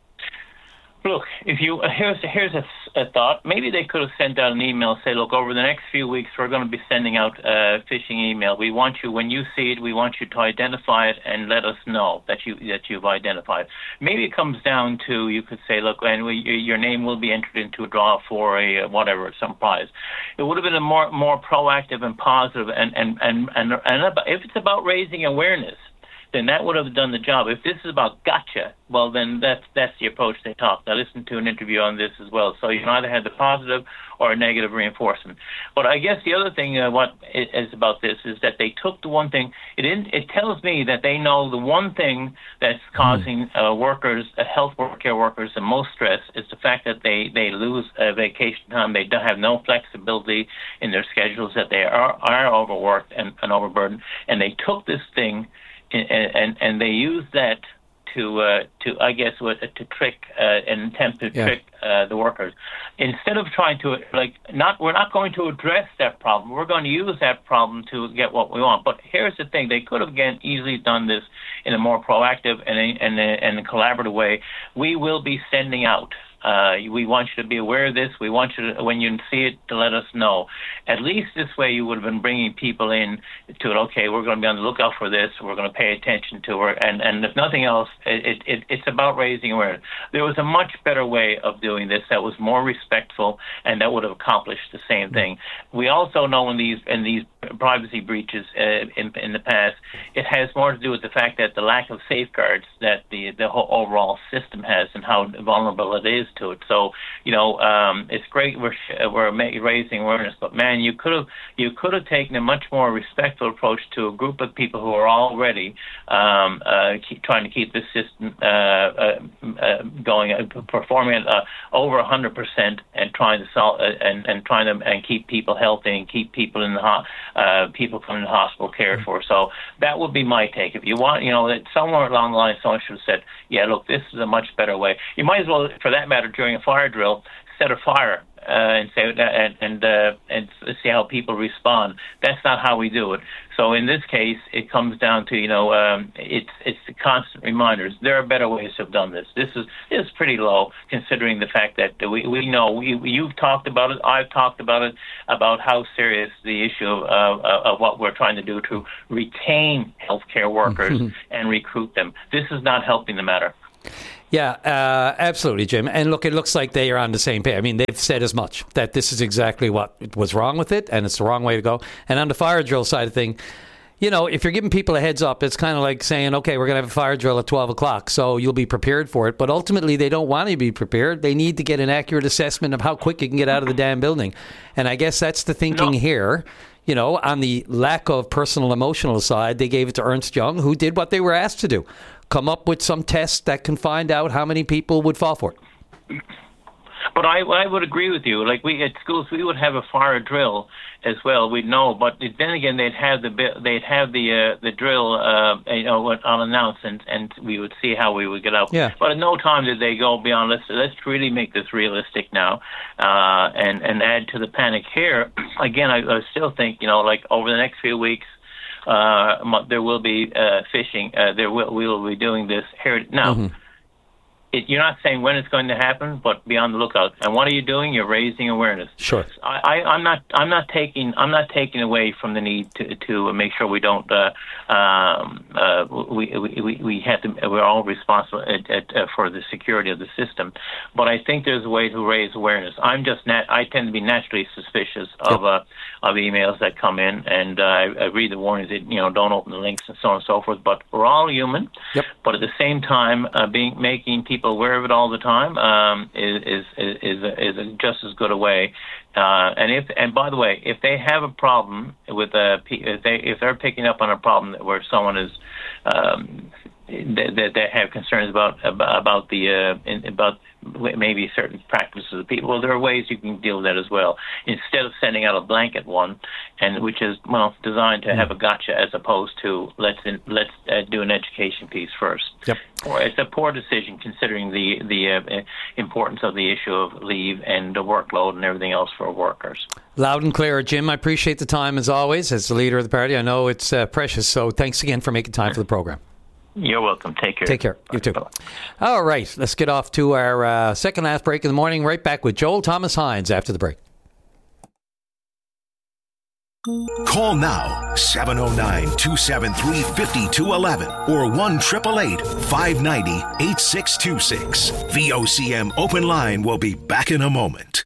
Speaker 20: Look, if you here's here's a, a thought. Maybe they could have sent out an email, say, look, over the next few weeks, we're going to be sending out a phishing email. We want you, when you see it, we want you to identify it and let us know that you that you've identified. Maybe it comes down to, you could say, look, and we, your name will be entered into a draw for a whatever, some prize. It would have been a more more proactive and positive, and and and and, and about, if it's about raising awareness, then that would have done the job. If this is about gotcha, well, then that's that's the approach they talk. I listened to an interview on this as well. So you either had the positive or a negative reinforcement. But I guess the other thing, uh, what is about this, is that they took the one thing. It in, it tells me that they know the one thing that's causing uh, workers, uh, health care workers, the most stress is the fact that they they lose uh, vacation time. They don't have no flexibility in their schedules. That they are are overworked and, and overburdened. And they took this thing. And, and and they use that to uh, to I guess what to trick uh, and attempt to yeah. trick uh, the workers, instead of trying to like not we're not going to address that problem. We're going to use that problem to get what we want. But here's the thing: they could have again easily done this in a more proactive and a, and a, and a collaborative way. We will be sending out. Uh, we want you to be aware of this. We want you to, when you see it, to let us know. At least this way you would have been bringing people in to it. Okay, we're going to be on the lookout for this. We're going to pay attention to it. And, and if nothing else, it, it, it's about raising awareness. There was a much better way of doing this that was more respectful and that would have accomplished the same thing. We also know in these in these privacy breaches uh, in, in the past. It has more to do with the fact that the lack of safeguards that the the whole overall system has and how vulnerable it is to it. So, you know, um, it's great we're we're raising awareness, but man, you could have you could have taken a much more respectful approach to a group of people who are already um, uh, keep, trying to keep the system uh, uh, uh, going, uh, performing at uh, over one hundred percent, and trying to solve uh, and and trying to and keep people healthy and keep people in the ho- uh, people coming to hospital cared for. So that would be my take. If you want, you know, that somewhere along the line, someone should have said, "Yeah, look, this is a much better way." You might as well, for that matter, during a fire drill, set a fire. Uh, and say and and, uh, and see how people respond. That's not how we do it. So in this case, it comes down to you know um, it's it's the constant reminders. There are better ways to have done this. This is this is pretty low considering the fact that we we know we, you've talked about it. I've talked about it about how serious the issue of uh, of what we're trying to do to retain healthcare workers and recruit them. This is not helping the matter.
Speaker 1: Yeah, uh, absolutely, Jim. And look, it looks like they are on the same page. I mean, they've said as much, that this is exactly what was wrong with it, and it's the wrong way to go. And on the fire drill side of thing, you know, if you're giving people a heads up, it's kind of like saying, okay, we're going to have a fire drill at twelve o'clock, so you'll be prepared for it. But ultimately, they don't want to be prepared. They need to get an accurate assessment of how quick you can get out of the damn building. And I guess that's the thinking no. here. You know, on the lack of personal emotional side, they gave it to Ernst Young, who did what they were asked to do. Come up with some test that can find out how many people would fall for it.
Speaker 20: But I, I would agree with you. Like we at schools, we would have a fire drill as well. We'd know, but then again, they'd have the they'd have the uh, the drill, uh, you know, unannounced, and, and we would see how we would get out.
Speaker 1: Yeah.
Speaker 20: But at no time did they go beyond let's let's really make this realistic now, uh, and and add to the panic here. Again, I, I still think you know, like over the next few weeks. Uh, there will be uh, fishing. Uh, there will we will be doing this here now. Mm-hmm. It, you're not saying when it's going to happen, but be on the lookout. And what are you doing? You're raising awareness.
Speaker 1: Sure.
Speaker 20: I, I, I'm not. I'm not taking. I'm not taking away from the need to to make sure we don't. Uh, um, uh, we, we we have to. We're all responsible at, at, uh, for the security of the system. But I think there's a way to raise awareness. I'm just. Nat- I tend to be naturally suspicious of uh, of emails that come in, and uh, I, I read the warnings that you know don't open the links and so on and so forth. But we're all human.
Speaker 1: Yep.
Speaker 20: But at the same time, uh, being making people aware of it all the time um, is is is, a, is a just as good a way. Uh, and if and by the way, if they have a problem with a if they if they're picking up on a problem where someone is um, that they have concerns about about, about the uh, about maybe certain practices of people. Well, there are ways you can deal with that as well. Instead of sending out a blanket one, and which is well designed to have a gotcha, as opposed to let's in, let's uh, do an education piece first.
Speaker 1: Yep.
Speaker 20: Or it's a poor decision considering the the uh, importance of the issue of leave and the workload and everything else for workers.
Speaker 1: Loud and clear, Jim. I appreciate the time as always. As the leader of the party, I know it's uh, precious. So thanks again for making time for the program.
Speaker 20: You're welcome. Take care.
Speaker 1: Take care. You too. All right. Let's get off to our uh, second last break in the morning. Right back with Joel Thomas Hines after the break.
Speaker 3: Call now, seven oh nine, two seven three, five two one one or one eight eight eight, five nine zero, eight six two six. V O C M Open Line will be back in a moment.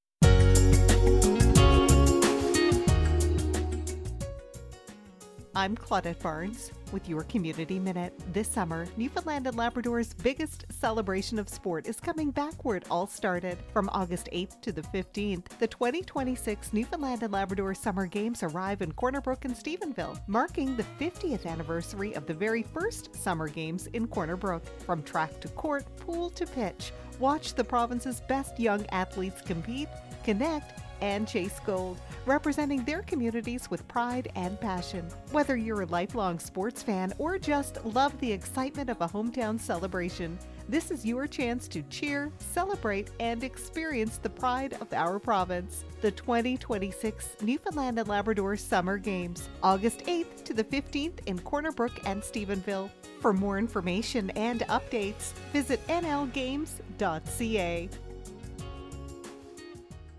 Speaker 21: I'm Claudette Barnes with your Community Minute. This summer, Newfoundland and Labrador's biggest celebration of sport is coming back where it all started. From August eighth to the fifteenth, the twenty twenty-six Newfoundland and Labrador Summer Games arrive in Corner Brook and Stephenville, marking the fiftieth anniversary of the very first Summer Games in Corner Brook. From track to court, pool to pitch, watch the province's best young athletes compete, connect, and chase gold, representing their communities with pride and passion. Whether you're a lifelong sports fan or just love the excitement of a hometown celebration, this is your chance to cheer, celebrate, and experience the pride of our province. The twenty twenty-six Newfoundland and Labrador Summer Games, August eighth to the fifteenth in Corner Brook and Stephenville. For more information and updates, visit n l games dot c a.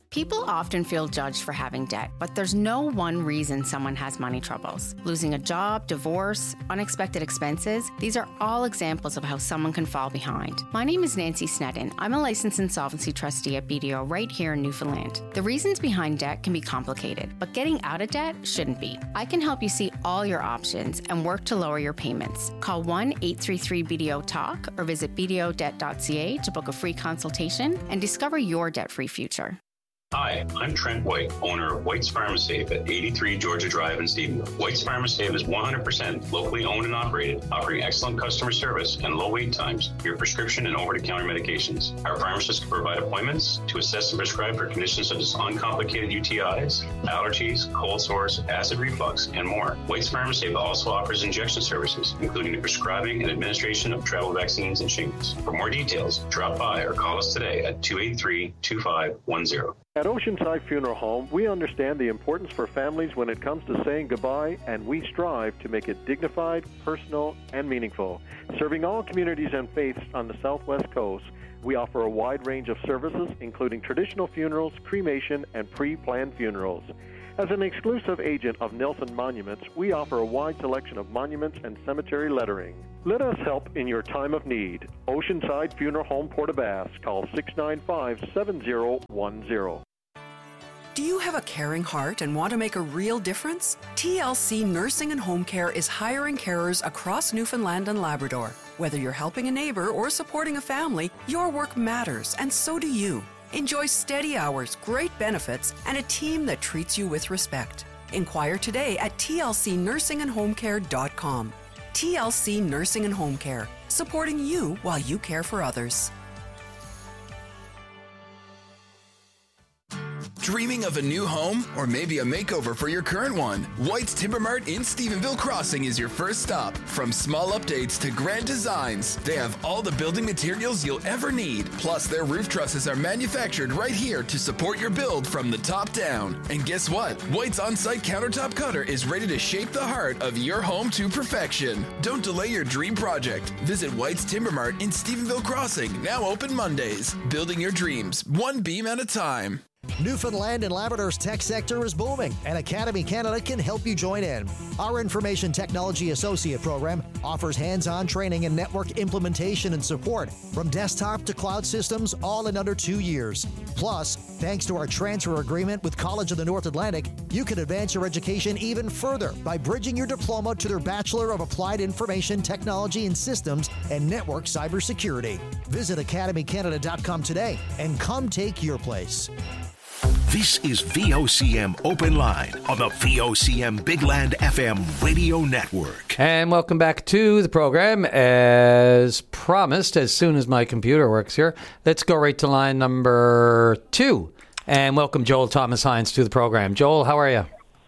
Speaker 2: People often feel judged for having debt, but there's no one reason someone has money troubles. Losing a job, divorce, unexpected expenses, these are all examples of how someone can fall behind. My name is Nancy Snedden. I'm a licensed insolvency trustee at B D O right here in Newfoundland. The reasons behind debt can be complicated, but getting out of debt shouldn't be. I can help you see all your options and work to lower your payments. Call one eight three three B D O talk or visit b d o debt dot c a to book a free consultation and discover your debt-free future.
Speaker 7: Hi, I'm Trent White, owner of White's Pharmasafe at eighty-three Georgia Drive in Stephenville. White's Pharmasafe is one hundred percent locally owned and operated, offering excellent customer service and low wait times for your prescription and over-the-counter medications. Our pharmacists can provide appointments to assess and prescribe for conditions such as uncomplicated U T Is, allergies, cold sores, acid reflux, and more. White's Pharmasafe also offers injection services, including the prescribing and administration of travel vaccines and shingles. For more details, drop by or call us today at two eight three, two five one zero.
Speaker 22: At Oceanside Funeral Home, we understand the importance for families when it comes to saying goodbye, and we strive to make it dignified, personal, and meaningful. Serving all communities and faiths on the Southwest Coast, we offer a wide range of services, including traditional funerals, cremation, and pre-planned funerals. As an exclusive agent of Nelson Monuments, we offer a wide selection of monuments and cemetery lettering. Let us help in your time of need. Oceanside Funeral Home, Port aux Basques. Call six nine five, seven zero one zero.
Speaker 17: Do you have a caring heart and want to make a real difference? T L C Nursing and Home Care is hiring carers across Newfoundland and Labrador. Whether you're helping a neighbor or supporting a family, your work matters, and so do you. Enjoy steady hours, great benefits, and a team that treats you with respect. Inquire today at t l c nursing and home care dot com. T L C Nursing and Home Care, supporting you while you care for others.
Speaker 11: Dreaming of a new home or maybe a makeover for your current one? White's Timber Mart in Stephenville Crossing is your first stop. From small updates to grand designs, they have all the building materials you'll ever need. Plus, their roof trusses are manufactured right here to support your build from the top down. And guess what? White's on-site countertop cutter is ready to shape the heart of your home to perfection. Don't delay your dream project. Visit White's Timber Mart in Stephenville Crossing, now open Mondays. Building your dreams, one beam at a time.
Speaker 23: Newfoundland and Labrador's tech sector is booming, and Academy Canada can help you join in. Our Information Technology Associate program offers hands-on training in network implementation and support, from desktop to cloud systems, all in under two years. Plus, thanks to our transfer agreement with College of the North Atlantic, you can advance your education even further by bridging your diploma to their Bachelor of Applied Information Technology and Systems and Network Cybersecurity. Visit academy canada dot com today and come take your place.
Speaker 3: This is V O C M Open Line on the V O C M Big Land F M radio network.
Speaker 1: And welcome back to the program. As promised, as soon as my computer works here, let's go right to line number two. And welcome Joel Thomas Hines to the program. Joel, how are you?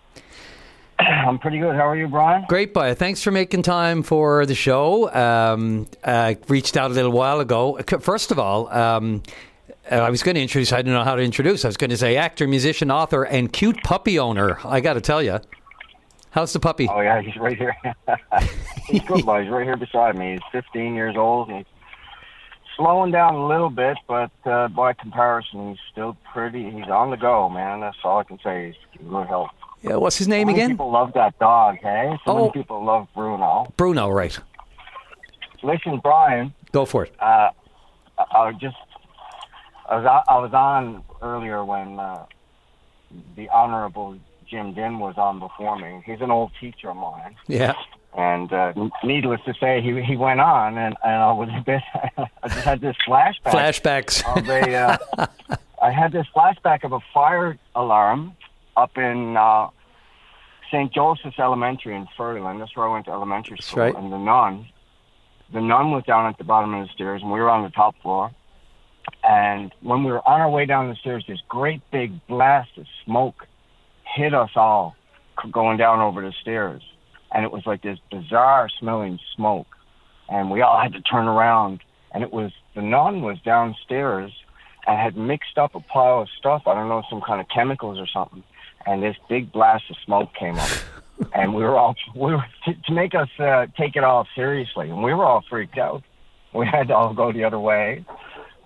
Speaker 24: I'm pretty good. How are you, Brian?
Speaker 1: Great, bye. Thanks for making time for the show. Um, I reached out a little while ago. First of all, um, Uh, I was going to introduce, I don't know how to introduce. I was going to say actor, musician, author, and cute puppy owner. I got to tell you. How's the puppy?
Speaker 24: Oh, yeah, he's right here. He's good, boy. He's right here beside me. He's fifteen years old. He's slowing down a little bit, but uh, by comparison, he's still pretty. He's on the go, man. That's all I can say. He's in good health.
Speaker 1: Yeah, what's his name
Speaker 24: so many
Speaker 1: again?
Speaker 24: People love that dog, hey? So
Speaker 1: oh.
Speaker 24: many people love Bruno.
Speaker 1: Bruno, right.
Speaker 24: Listen, Brian.
Speaker 1: Go for it.
Speaker 24: Uh, I, I just... I was I was on earlier when uh, the Honorable Jim Din was on before me. He's an old teacher of mine.
Speaker 1: Yeah.
Speaker 24: And uh, needless to say, he he went on, and, and I was a bit. I just had this flashback.
Speaker 1: Flashbacks.
Speaker 24: Of a, uh, I had this flashback of a fire alarm up in uh, Saint Joseph's Elementary in Ferryland. That's where I went to elementary school.
Speaker 1: That's right.
Speaker 24: And the nun, the nun was down at the bottom of the stairs, and we were on the top floor. And when we were on our way down the stairs, this great big blast of smoke hit us all going down over the stairs. And it was like this bizarre smelling smoke. And we all had to turn around. And it was, the nun was downstairs and had mixed up a pile of stuff. I don't know, some kind of chemicals or something. And this big blast of smoke came up. And we were all, we were, to, to make us uh, take it all seriously. And we were all freaked out. We had to all go the other way.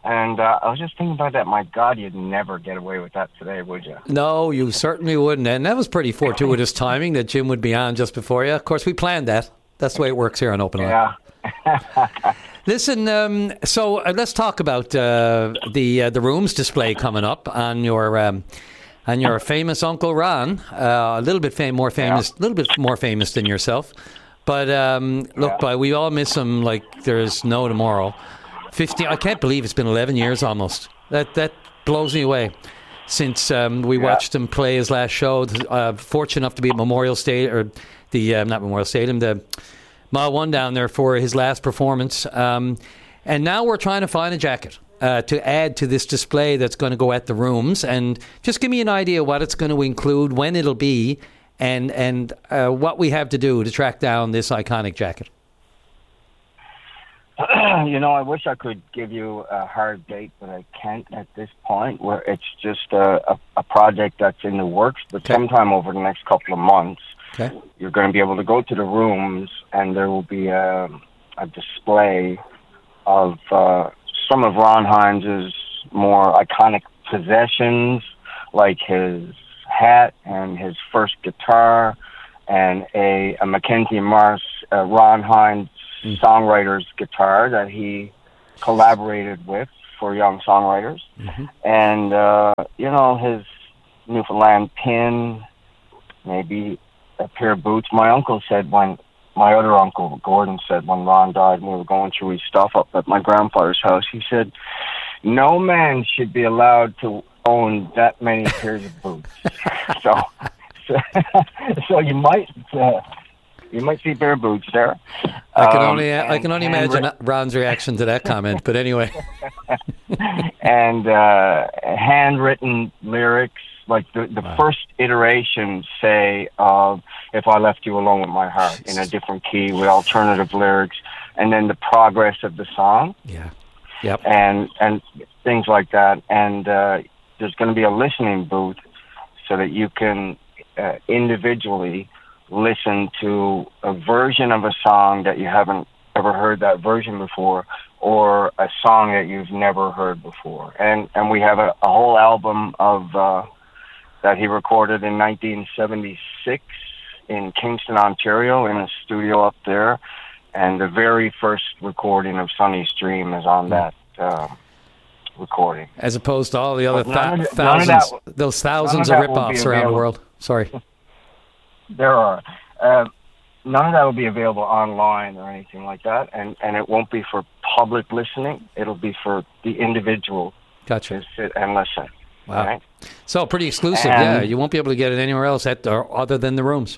Speaker 24: And uh, I was just thinking about that. My God, you'd never get away with that today, would you?
Speaker 1: No, you certainly wouldn't. And that was pretty fortuitous timing that Jim would be on just before you. Of course, we planned that. That's the way it works here on Open Line.
Speaker 24: Yeah.
Speaker 1: Listen, um, so uh, let's talk about uh, the uh, the rooms display coming up on your um, on your famous Uncle Ron. Uh, a little bit fam- more famous, a yeah. little bit more famous than yourself. But um, look, yeah. by we all miss him like there's no tomorrow. Fifteen. I can't believe it's been eleven years almost. That that blows me away. Since um, we yeah. watched him play his last show, uh, fortunate enough to be at Memorial Stadium or the uh, not Memorial Stadium, the Mile One down there for his last performance. Um, and now we're trying to find a jacket uh, to add to this display that's going to go at the rooms. And just give me an idea what it's going to include, when it'll be, and and uh, what we have to do to track down this iconic jacket.
Speaker 24: You know, I wish I could give you a hard date, but I can't at this point. Where it's just a, a, a project that's in the works, but okay. sometime over the next couple of months, okay. you're going to be able to go to the rooms, and there will be a, a display of uh, some of Ron Hines' more iconic possessions, like his hat and his first guitar, and a, a Mackenzie Mars uh, Ron Hines songwriter's guitar that he collaborated with for young songwriters. Mm-hmm. And, uh, you know, his Newfoundland pin, maybe a pair of boots. My uncle said when, my other uncle, Gordon, said when Ron died and we were going through his stuff up at my grandfather's house, he said, no man should be allowed to own that many pairs of boots. so, so, so you might... Uh, You might see bare boots there.
Speaker 1: I can
Speaker 24: um,
Speaker 1: only I can only imagine Ron's reaction to that comment. But anyway,
Speaker 24: and uh, handwritten lyrics, like the the wow. first iteration, say of "If I Left You Alone with My Heart" in a different key with alternative lyrics, and then the progress of the song.
Speaker 1: Yeah. Yep.
Speaker 24: And and things like that. And uh, there's going to be a listening booth so that you can uh, individually listen to a version of a song that you haven't ever heard that version before, or a song that you've never heard before. And and we have a, a whole album of uh, that he recorded in nineteen seventy-six in Kingston, Ontario, in a studio up there. And the very first recording of Sonny's Dream is on that uh, recording.
Speaker 1: As opposed to all the other th-
Speaker 24: of,
Speaker 1: thousands,
Speaker 24: that,
Speaker 1: those thousands of, of rip-offs around the world. Sorry.
Speaker 24: There are. Uh, none of that will be available online or anything like that, and, and it won't be for public listening. It'll be for the individual
Speaker 1: gotcha.
Speaker 24: to sit and listen.
Speaker 1: Wow.
Speaker 24: Right?
Speaker 1: So pretty exclusive, and, yeah. You won't be able to get it anywhere else at, or other than the rooms.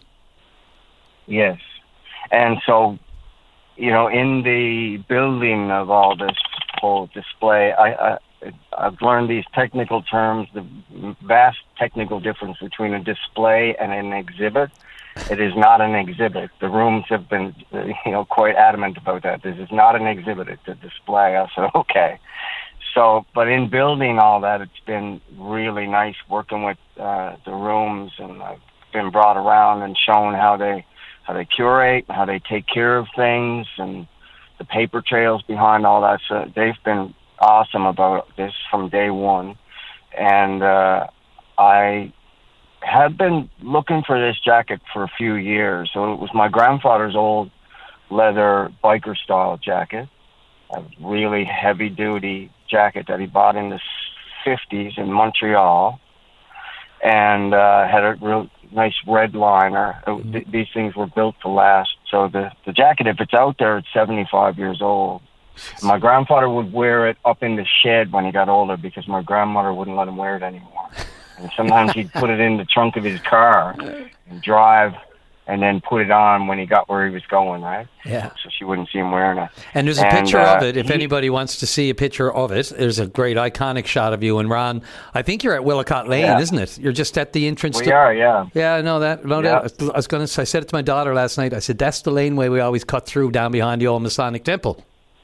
Speaker 24: Yes. And so, you know, in the building of all this whole display, I, I I've learned these technical terms, the vast technical difference between a display and an exhibit. It is not an exhibit. The rooms have been, you know, quite adamant about that. This is not an exhibit, it's a display. I said, okay. So, but in building all that, it's been really nice working with uh, the rooms, and I've been brought around and shown how they, how they curate, how they take care of things, and the paper trails behind all that. So they've been awesome about this from day one. And uh, I had been looking for this jacket for a few years. So it was my grandfather's old leather biker style jacket, a really heavy duty jacket that he bought in the fifties in Montreal, and uh, had a real nice red liner. Mm-hmm. Th- these things were built to last. So the, the jacket, if it's out there, it's seventy-five years old. My grandfather would wear it up in the shed when he got older because my grandmother wouldn't let him wear it anymore. And sometimes he'd put it in the trunk of his car and drive, and then put it on when he got where he was going, right?
Speaker 1: Yeah.
Speaker 24: So she wouldn't see him wearing it.
Speaker 1: And there's a and, picture uh, of it. If he, anybody wants to see a picture of it, there's a great iconic shot of you and Ron. I think you're at Willicott Lane,
Speaker 24: yeah.
Speaker 1: isn't it? You're just at the entrance.
Speaker 24: We
Speaker 1: to,
Speaker 24: are, yeah.
Speaker 1: Yeah, I know that. No,
Speaker 24: yeah.
Speaker 1: that. I was going to. I said it to my daughter last night. I said that's the laneway we always cut through down behind the old Masonic Temple.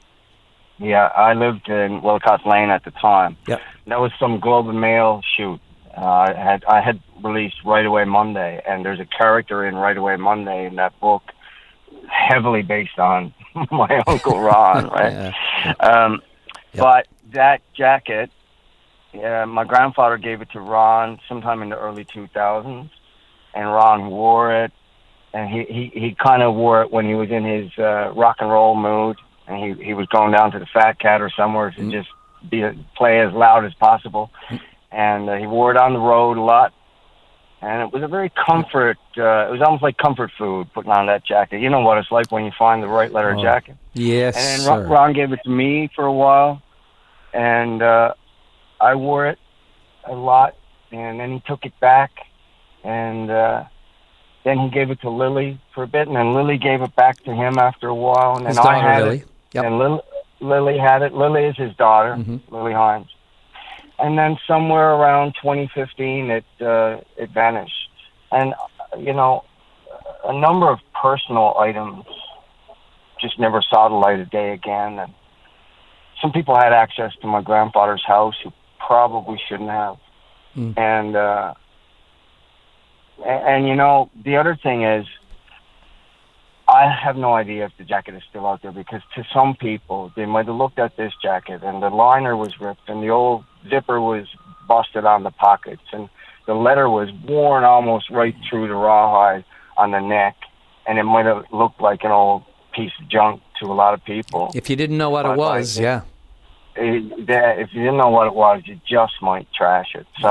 Speaker 24: Yeah, I lived in Willicott Lane at the time.
Speaker 1: Yep.
Speaker 24: That was some Globe and Mail shoot. Uh, I had I had released Right Away Monday, and there's a character in Right Away Monday in that book heavily based on my Uncle Ron, right?
Speaker 1: yeah.
Speaker 24: Um,
Speaker 1: yep.
Speaker 24: But that jacket, uh, my grandfather gave it to Ron sometime in the early two thousands, and Ron wore it, and he, he, he kind of wore it when he was in his uh, rock and roll mood, and he, he was going down to the Fat Cat or somewhere to mm. just be play as loud as possible, mm. and uh, he wore it on the road a lot. And it was a very comfort, uh, it was almost like comfort food, putting on that jacket. You know what it's like when you find the right leather oh, jacket.
Speaker 1: Yes,
Speaker 24: And then
Speaker 1: sir.
Speaker 24: Ron gave it to me for a while, and uh, I wore it a lot, and then he took it back, and uh, then he gave it to Lily for a bit, and then Lily gave it back to him after a while, and then
Speaker 1: his
Speaker 24: I
Speaker 1: daughter,
Speaker 24: had
Speaker 1: Lily.
Speaker 24: it,
Speaker 1: Yep.
Speaker 24: and Lily, Lily had it. Lily is his daughter, mm-hmm. Lily Hines. And then somewhere around twenty fifteen, it uh, it vanished. And, uh, you know, a number of personal items just never saw the light of day again. And some people had access to my grandfather's house who probably shouldn't have. Mm. And, uh, and, and, you know, the other thing is, I have no idea if the jacket is still out there, because to some people, they might have looked at this jacket and the liner was ripped and the old zipper was busted on the pockets and the leather was worn almost right through the rawhide on the neck, and it might have looked like an old piece of junk to a lot of people.
Speaker 1: If you didn't know what
Speaker 24: but
Speaker 1: it was,
Speaker 24: like,
Speaker 1: yeah.
Speaker 24: It, that, if you didn't know what it was, you just might trash it. So